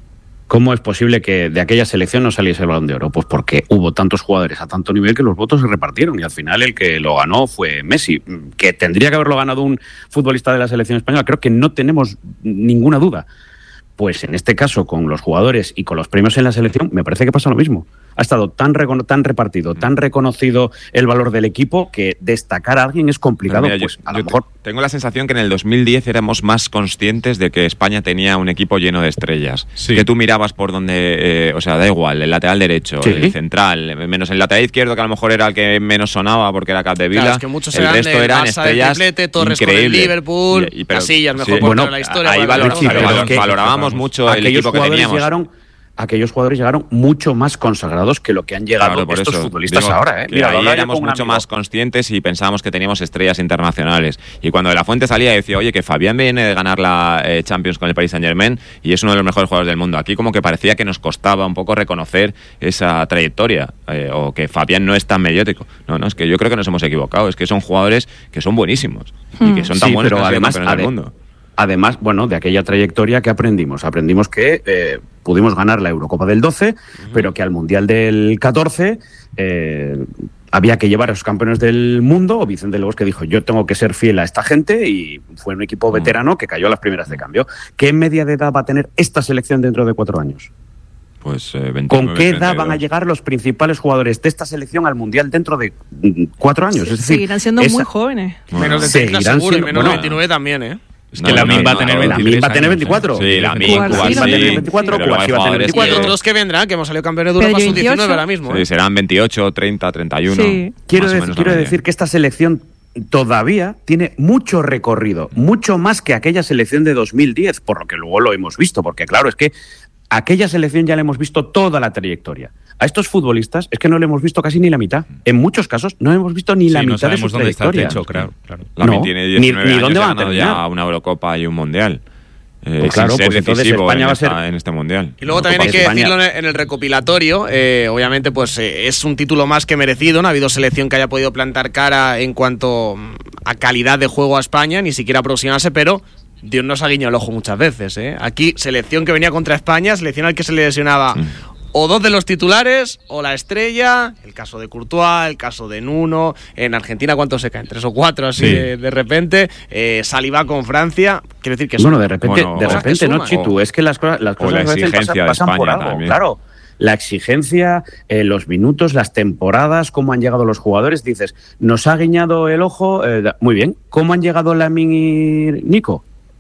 ¿Cómo es posible que de aquella selección no saliese el Balón de Oro? Pues porque hubo tantos jugadores a tanto nivel que los votos se repartieron y al final el que lo ganó fue Messi, que tendría que haberlo ganado un futbolista de la selección española. Creo que no tenemos ninguna duda. Pues en este caso, con los jugadores y con los premios en la selección, me parece que pasa lo mismo. Ha estado tan, recono- tan repartido, tan reconocido el valor del equipo que destacar a alguien es complicado. Mira, pues yo, a lo yo mejor tengo la sensación que en el dos mil diez éramos más conscientes de que España tenía un equipo lleno de estrellas. Sí. Que tú mirabas por donde, eh, o sea, da igual, el lateral derecho, sí. el central, menos el lateral izquierdo, que a lo mejor era el que menos sonaba porque era Capdevila. Claro, es que muchos el eran resto de eran Barça, estrellas triplete, Torres increíbles. Con el Liverpool, y, y, pero, Casillas, mejor sí. portero bueno, de la historia. Ahí valor, sí, valor, valor, que, valorábamos mucho el equipo que teníamos. Llegaron, aquellos jugadores llegaron mucho más consagrados que lo que han llegado claro, por estos eso. futbolistas Digo, ahora. ¿eh? Mira, ahí éramos mucho amigo. más conscientes y pensábamos que teníamos estrellas internacionales. Y cuando de la Fuente salía decía, oye, que Fabián viene de ganar la eh, Champions con el Paris Saint-Germain y es uno de los mejores jugadores del mundo. Aquí como que parecía que nos costaba un poco reconocer esa trayectoria eh, o que Fabián no es tan mediático. No, no, es que yo creo que nos hemos equivocado. Es que son jugadores que son buenísimos hmm. y que son tan sí, buenos pero que además, campeones ade- del mundo. Además, bueno, de aquella trayectoria que aprendimos. Aprendimos que eh, pudimos ganar la Eurocopa del doce, uh-huh. pero que al Mundial del catorce eh, había que llevar a esos campeones del mundo. O Vicente del Bosque dijo, yo tengo que ser fiel a esta gente, y fue un equipo veterano que cayó a las primeras de cambio. ¿Qué media de edad va a tener esta selección dentro de cuatro años? Pues eh, veintinueve, ¿Con qué edad treinta y dos. van a llegar los principales jugadores de esta selección al Mundial dentro de cuatro años? Sí, es decir, seguirán siendo esa, muy jóvenes. Bueno, menos de treinta seguro, siendo, y menos bueno, de veintinueve también, ¿eh? Es que no, la M I N no, va a no, tener no, veintitrés. La M I N va a tener veinticuatro. Sí, la M I N va a tener veinticuatro, Cuasi va a tener veinticuatro. Y otros que vendrán, que hemos salido campeones de Europa, son diecinueve ahora mismo. Sí, ¿eh? serán veintiocho, treinta, treinta y uno. Sí. Quiero, decir, quiero decir que esta selección todavía tiene mucho recorrido, mucho más que aquella selección de dos mil diez, por lo que luego lo hemos visto, porque claro, es que aquella selección ya le hemos visto toda la trayectoria. A estos futbolistas es que no le hemos visto casi ni la mitad. En muchos casos no hemos visto ni sí, la no mitad de su dónde trayectoria. Está el techo, claro, claro. Lamin no, tiene diecinueve ni, ni años dónde y ha van a ganado terminar. ya una Eurocopa y un Mundial. Eh, pues claro, sin ser pues entonces decisivo España en, va a ser... esta, en este Mundial. Y luego también hay que España... decirlo en el recopilatorio, eh, obviamente pues eh, es un título más que merecido, no ha habido selección que haya podido plantar cara en cuanto a calidad de juego a España, ni siquiera aproximarse, pero Dios nos ha guiñado el ojo muchas veces. ¿eh? Aquí, selección que venía contra España, selección al que se le lesionaba mm. o dos de los titulares, o la estrella, el caso de Courtois, el caso de Nuno, en Argentina ¿cuántos se caen? Tres o cuatro así sí. de, de repente, eh, Saliba con Francia, quiero decir que bueno, de repente, bueno, de repente no, Chitu, es que las cosas, las cosas la a veces pasan, pasan por algo, también. Claro. La exigencia, eh, los minutos, las temporadas, cómo han llegado los jugadores, dices, nos ha guiñado el ojo, eh, muy bien, ¿cómo han llegado Lamine y Nico?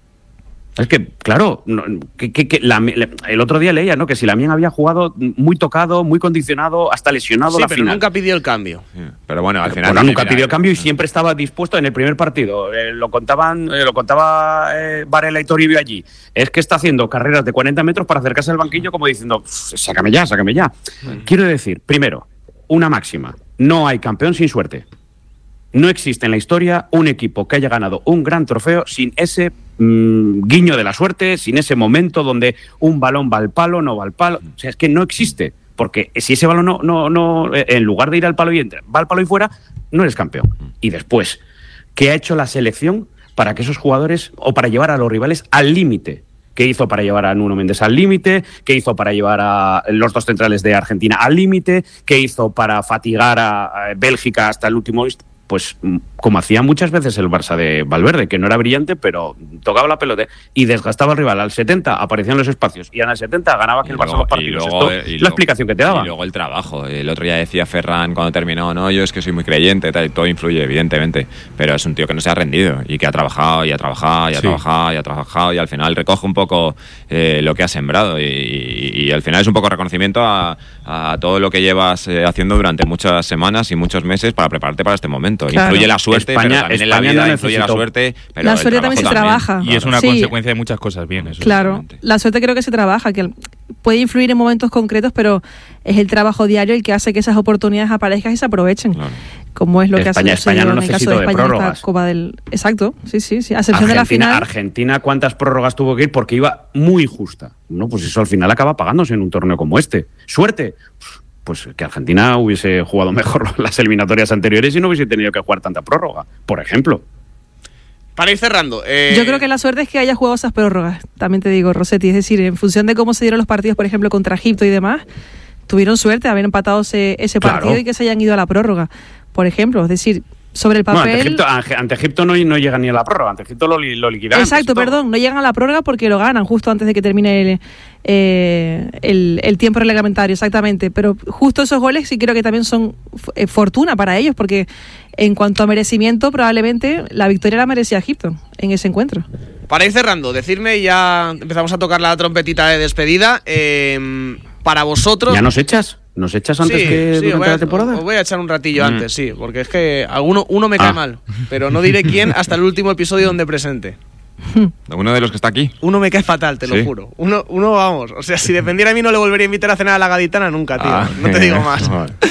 Es que, claro, no, que, que, que la, el otro día leía, ¿no? Que si Lamine había jugado muy tocado, muy condicionado, hasta lesionado sí, la pero final. nunca pidió el cambio. Sí, pero bueno, al pero, final... Bueno, nunca pidió el cambio y siempre estaba dispuesto en el primer partido. Eh, lo contaban, eh, lo contaba eh, Varela y Toribio allí. Es que está haciendo carreras de cuarenta metros para acercarse al banquillo como diciendo, sácame ya, sácame ya. Mm. Quiero decir, primero, una máxima. No hay campeón sin suerte. No existe en la historia un equipo que haya ganado un gran trofeo sin ese mmm, guiño de la suerte, sin ese momento donde un balón va al palo, no va al palo. O sea, es que no existe. Porque si ese balón no, no, no, en lugar de ir al palo y entra, va al palo y fuera, no eres campeón. Y después, ¿qué ha hecho la selección para que esos jugadores, o para llevar a los rivales al límite? ¿Qué hizo para llevar a Nuno Méndez al límite? ¿Qué hizo para llevar a los dos centrales de Argentina al límite? ¿Qué hizo para fatigar a Bélgica hasta el último instante? Pues como hacía muchas veces el Barça de Valverde, que no era brillante, pero tocaba la pelota y desgastaba al rival. Al setenta aparecían los espacios y al setenta ganaba que el Barça los partidos. Y luego, Esto y es luego, la explicación que te daba. Y luego el trabajo. El otro día decía Ferran cuando terminó, no, yo es que soy muy creyente, tal, y todo influye, evidentemente, pero es un tío que no se ha rendido y que ha trabajado y ha trabajado y ha sí. trabajado y ha trabajado y al final recoge un poco eh, lo que ha sembrado y, y, y al final es un poco reconocimiento a, a todo lo que llevas eh, haciendo durante muchas semanas y muchos meses para prepararte para este momento. Claro. Influye la suerte, España, pero también España en la vida no influye la suerte. Pero la suerte también se también. trabaja. Y es una sí. consecuencia de muchas cosas bien. Eso claro, la suerte creo que se trabaja, que puede influir en momentos concretos, pero es el trabajo diario el que hace que esas oportunidades aparezcan y se aprovechen. Claro. Como es lo España, que ha sucedido no en el caso de España de en esta Copa del... Exacto, sí, sí, sí. A excepción Argentina, de la final. Argentina, ¿cuántas prórrogas tuvo que ir? Porque iba muy justa. No, pues eso al final acaba pagándose en un torneo como este. ¿Suerte? Pues que Argentina hubiese jugado mejor las eliminatorias anteriores y no hubiese tenido que jugar tanta prórroga, por ejemplo. Para ir cerrando. Eh... Yo creo que la suerte es que haya jugado esas prórrogas, también te digo, Rossetti. Es decir, en función de cómo se dieron los partidos, por ejemplo, contra Egipto y demás, tuvieron suerte de haber empatado ese, ese partido claro. y que se hayan ido a la prórroga, por ejemplo. Es decir, sobre el papel... No, ante Egipto, ante Egipto no, no llegan ni a la prórroga, ante Egipto lo, lo liquidan. Exacto, perdón, no llegan a la prórroga porque lo ganan justo antes de que termine el, eh, el, el tiempo reglamentario, exactamente. Pero justo esos goles sí creo que también son eh, fortuna para ellos, porque en cuanto a merecimiento, probablemente la victoria la merecía Egipto en ese encuentro. Para ir cerrando, decirme, ya empezamos a tocar la trompetita de despedida, eh, para vosotros... ¿Ya nos echas? ¿Nos echas antes sí, que sí, durante a, la temporada? Os voy a echar un ratillo mm. antes, sí, porque es que alguno uno me cae ah. mal, pero no diré quién hasta el último episodio donde presente. ¿Uno de los que está aquí? Uno me cae fatal, te ¿Sí? lo juro. Uno, uno, vamos, o sea, si dependiera de mí no le volvería a invitar a cenar a la Gaditana nunca, tío. Ah, no te digo más.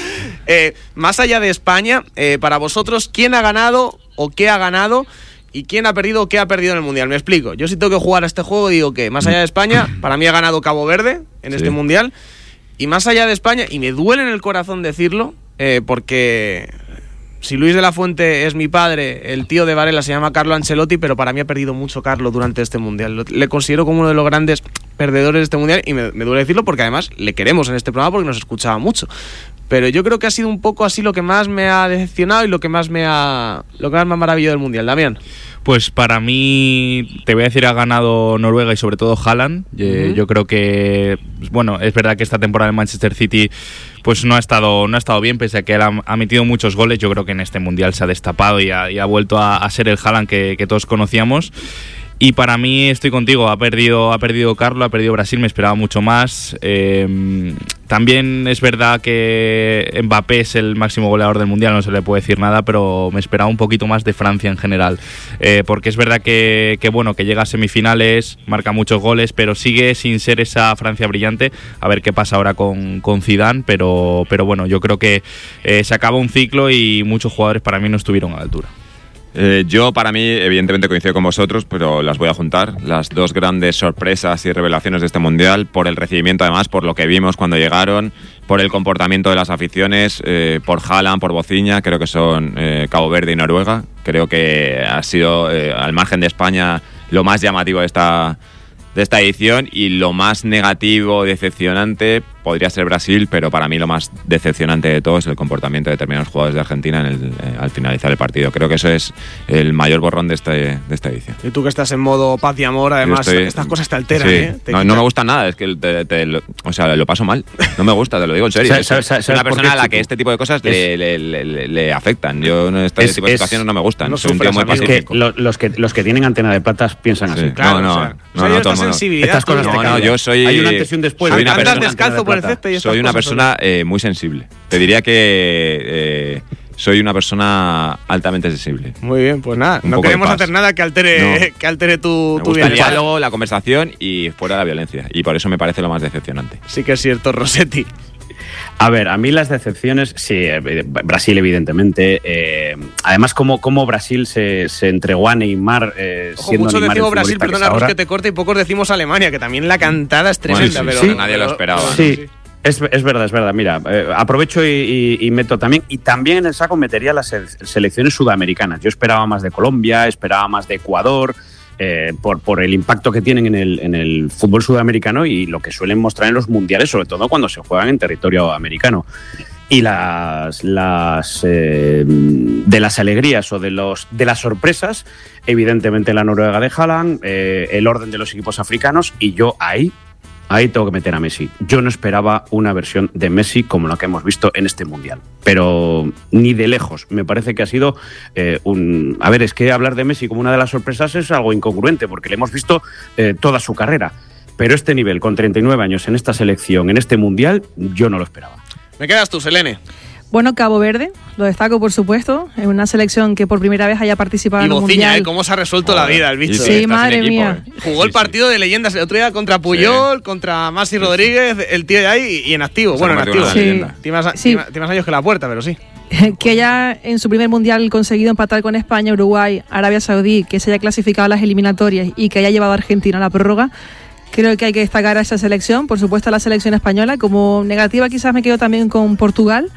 eh, más allá de España, eh, para vosotros, ¿quién ha ganado o qué ha ganado? ¿Y quién ha perdido o qué ha perdido en el Mundial? Me explico. Yo si tengo que jugar a este juego digo que, más allá de España, para mí ha ganado Cabo Verde en sí. este Mundial. Y más allá de España, y me duele en el corazón decirlo, eh, porque si Luis de la Fuente es mi padre, el tío de Varela se llama Carlo Ancelotti, pero para mí ha perdido mucho Carlo durante este Mundial. Le considero como uno de los grandes perdedores de este Mundial, y me, me duele decirlo porque además le queremos en este programa porque nos escuchaba mucho. Pero yo creo que ha sido un poco así lo que más me ha decepcionado y lo que más me ha, lo que más me ha maravillado del Mundial. Damián. Pues para mí, te voy a decir, ha ganado Noruega y sobre todo Haaland. Uh-huh. Yo creo que, bueno, es verdad que esta temporada en Manchester City pues no ha estado no ha estado bien, pese a que él ha, ha metido muchos goles. Yo creo que en este Mundial se ha destapado y ha, y ha vuelto a, a ser el Haaland que, que todos conocíamos. Y para mí, estoy contigo, ha perdido ha perdido Carlo, ha perdido Brasil, me esperaba mucho más. Eh, también es verdad que Mbappé es el máximo goleador del Mundial, no se le puede decir nada, pero me esperaba un poquito más de Francia en general. Eh, porque es verdad que, que, bueno, que llega a semifinales, marca muchos goles, pero sigue sin ser esa Francia brillante. A ver qué pasa ahora con, con Zidane, pero, pero bueno, yo creo que eh, se acaba un ciclo y muchos jugadores para mí no estuvieron a la altura. Eh, yo, para mí, evidentemente coincido con vosotros, pero las voy a juntar. Las dos grandes sorpresas y revelaciones de este Mundial, por el recibimiento además, por lo que vimos cuando llegaron, por el comportamiento de las aficiones, eh, por Haaland, por Boziña, creo que son eh, Cabo Verde y Noruega. Creo que ha sido, eh, al margen de España, lo más llamativo de esta, de esta edición, y lo más negativo, decepcionante, podría ser Brasil, pero para mí lo más decepcionante de todo es el comportamiento de determinados jugadores de Argentina en el, eh, al finalizar el partido. Creo que eso es el mayor borrón de, este, de esta edición. Y tú que estás en modo paz y amor, además, estoy, estas cosas te alteran, sí. ¿eh? Te no, no me gusta nada, es que te, te, lo, o sea, lo paso mal. No me gusta, te lo digo en serio. ¿Sabes, sabes, sabes Soy una persona a la que tú? este tipo de cosas le, le, le, le, le afectan. Yo este es, tipo de es, situaciones no me gustan. No Soy un tío muy pacífico. Es que lo, los que los que tienen antena de plata piensan así. Sí, claro, no, no, o sea, no, o sea, no, todo esta sensibilidad. Estas cosas no, no, yo soy. Hay un antes y un después. Soy una persona, descalzo por el césped y soy una persona eh, muy sensible. Te diría que eh, soy una persona altamente sensible. Muy bien, pues nada, Un no queremos hacer nada que altere, no. que altere tu, me tu gusta bienestar. el diálogo, la conversación y fuera la violencia. Y por eso me parece lo más decepcionante. Sí que es cierto, Rossetti. A ver, a mí las decepciones, sí, Brasil evidentemente, eh, además como, como Brasil se, se entregó a Neymar, eh, Ojo, siendo muchos Neymar decimos Brasil, que perdona Rus que te corte, y pocos decimos Alemania, que también la cantada es tremenda, bueno, sí, pero sí, nadie lo esperaba. Sí, sí. Es, es verdad, es verdad. Mira, eh, aprovecho y, y, y meto también, y también en el saco metería las selecciones sudamericanas. Yo esperaba más de Colombia, esperaba más de Ecuador, Eh, por, por el impacto que tienen en el, en el fútbol sudamericano y lo que suelen mostrar en los mundiales, sobre todo cuando se juegan en territorio americano. Y las, las eh, de las alegrías o de, los, de las sorpresas, evidentemente la Noruega de Haaland, eh, el orden de los equipos africanos, y yo ahí Ahí tengo que meter a Messi. Yo no esperaba una versión de Messi como la que hemos visto en este Mundial, pero ni de lejos. Me parece que ha sido eh, un... A ver, es que hablar de Messi como una de las sorpresas es algo incongruente, porque le hemos visto eh, toda su carrera. Pero este nivel, con treinta y nueve años en esta selección, en este Mundial, yo no lo esperaba. ¿Me quedas tú, Selene? Bueno, Cabo Verde, lo destaco por supuesto, es una selección que por primera vez haya participado y en el Boziña, Mundial. ¿eh? ¿Cómo se ha resuelto oh, la vida el bicho? Sí, madre mía. Equipo, ¿eh? Jugó el partido de leyendas el otro día contra Puyol, sí. contra Masi Rodríguez, el tío de ahí, y en activo. Bueno, en activo. Sí. Tiene, más, sí. tiene más años que la puerta, pero sí. Que haya en su primer Mundial conseguido empatar con España, Uruguay, Arabia Saudí, que se haya clasificado a las eliminatorias y que haya llevado a Argentina a la prórroga. Creo que hay que destacar a esa selección, por supuesto a la selección española. Como negativa quizás me quedo también con Portugal.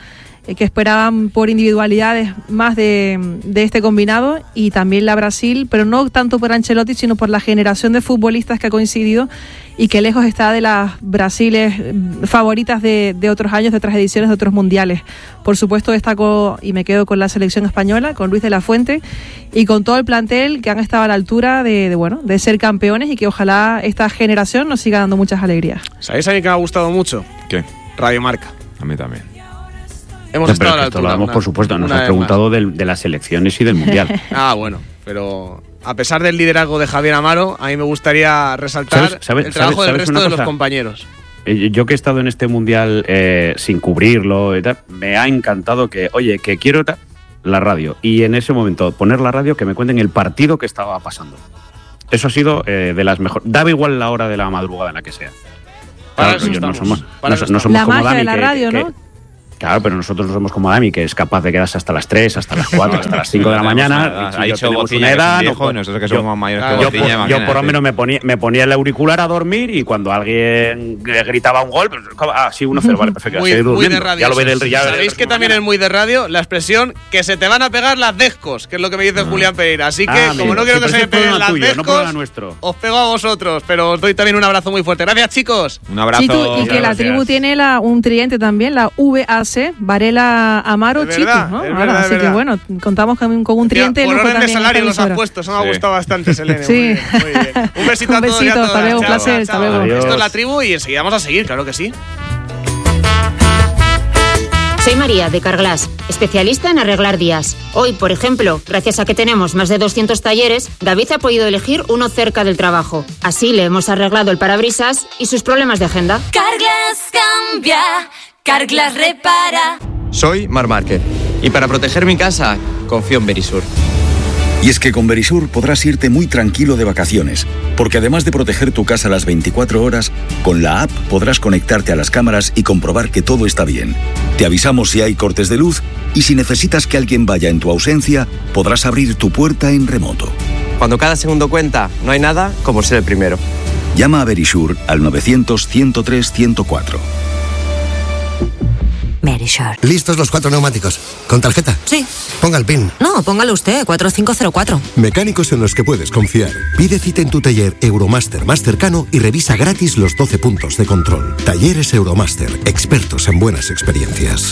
eh, que esperaban por individualidades más de, de este combinado, y también la Brasil, pero no tanto por Ancelotti, sino por la generación de futbolistas que ha coincidido y que lejos está de las Brasiles favoritas de, de otros años, de otras ediciones, de otros mundiales. Por supuesto destaco, y me quedo con la selección española, con Luis de la Fuente y con todo el plantel que han estado a la altura de, de bueno, de ser campeones, y que ojalá esta generación nos siga dando muchas alegrías. ¿Sabéis a mí que me ha gustado mucho? ¿Qué? Radio Marca. A mí también. Hemos No, estado pero a la que esto lo altura. damos, una- por supuesto, nos una has vez preguntado del- de las elecciones y del Mundial. Ah, bueno, pero a pesar del liderazgo de Javier Amaro, a mí me gustaría resaltar ¿Sabes- sabes- el trabajo sabes- del sabes resto una de los cosa? compañeros. Eh, Yo que he estado en este Mundial eh, sin cubrirlo y tal, me ha encantado que, oye, que quiero ta- la radio, y en ese momento poner la radio, que me cuenten el partido que estaba pasando. Eso ha sido eh, de las mejores. Daba igual la hora de la madrugada en la que sea. Para Claro, eso ellos no estamos, somos, para no, eso no estamos. somos La como magia Dami, de la que- radio, que- ¿no? Claro, pero nosotros no somos como Dami, que es capaz de quedarse hasta las tres, hasta las cuatro, hasta las cinco de la mañana. Ha Y yo dicho tenemos Bociña una que es un edad, viejo, no- y nosotros que yo- somos mayores que yo, Bociña, por- yo imagínate. por lo menos me ponía, me ponía el auricular a dormir, y cuando alguien gritaba un gol, pues, ah, sí, uno cero, vale, perfecto. Muy, seguir muy durmiendo. de radio. Ya lo ve del ya ¿Sabéis que también es muy de radio la expresión que se te van a pegar las descos? Que es lo que me dice Julián Pereira. Así que, Ah, como amigo, no quiero sí, que pero se ese me es problema peguen las tuyo, no problema descos, nuestro. os pego a vosotros. Pero os doy también un abrazo muy fuerte. Gracias, chicos. Un abrazo. Chitu, y que la tribu tiene la, un tridente también, la V A C, Varela, Amaro, Es Chitu, verdad, ¿no? es Ahora, verdad, es así que verdad. bueno, contamos con, con un Mira, tridente. por lujo orden de también en salario los esta has emisora. puesto. Eso me ha Sí. gustado bastante, Selene. Sí. Muy bien, muy bien. Un besito a Un todos y a besito, todas. hasta luego, un Chao, placer, hasta chao. luego. Esto Adiós. es la tribu y enseguida vamos a seguir, claro que sí. Soy María, de Carglass, especialista en arreglar días. Hoy, por ejemplo, gracias a que tenemos más de doscientos talleres, David ha podido elegir uno cerca del trabajo. Así le hemos arreglado el parabrisas y sus problemas de agenda. Carglass cambia, Carglass repara. Soy Mar Márquez y para proteger mi casa confío en Verisur. Y es que con Verisur podrás irte muy tranquilo de vacaciones, porque además de proteger tu casa las veinticuatro horas, con la app podrás conectarte a las cámaras y comprobar que todo está bien. Te avisamos si hay cortes de luz, y si necesitas que alguien vaya en tu ausencia, podrás abrir tu puerta en remoto. Cuando cada segundo cuenta, no hay nada como ser el primero. Llama a Verisur al novecientos, ciento tres, ciento cuatro. Verisur. ¿Listos los cuatro neumáticos? ¿Con tarjeta? Sí. Ponga el PIN. No, póngalo usted, cuatro cinco cero cuatro. Mecánicos en los que puedes confiar. Pide cita en tu taller Euromaster más cercano y revisa gratis los doce puntos de control. Talleres Euromaster, expertos en buenas experiencias.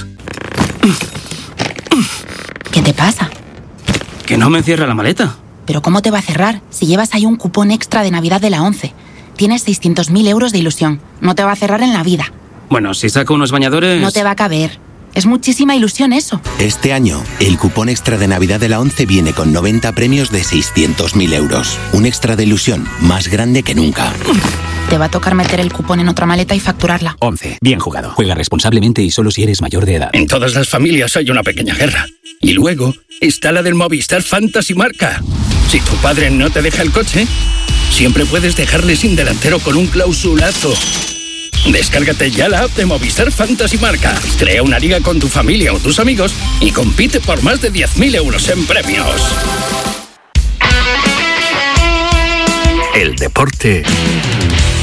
¿Qué te pasa? Que no me cierra la maleta. ¿Pero cómo te va a cerrar si llevas ahí un cupón extra de Navidad de la ONCE? Tienes seiscientos mil euros de ilusión. No te va a cerrar en la vida. Bueno, si saco unos bañadores... No te va a caber. Es muchísima ilusión eso. Este año, el cupón extra de Navidad de la ONCE viene con noventa premios de seiscientos mil euros. Un extra de ilusión más grande que nunca. Te va a tocar meter el cupón en otra maleta y facturarla. once. Bien jugado. Juega responsablemente y solo si eres mayor de edad. En todas las familias hay una pequeña guerra. Y luego está la del Movistar Fantasy Marca. Si tu padre no te deja el coche, siempre puedes dejarle sin delantero con un clausulazo. Descárgate ya la app de Movistar Fantasy Marca. Crea una liga con tu familia o tus amigos y compite por más de diez mil euros en premios. El deporte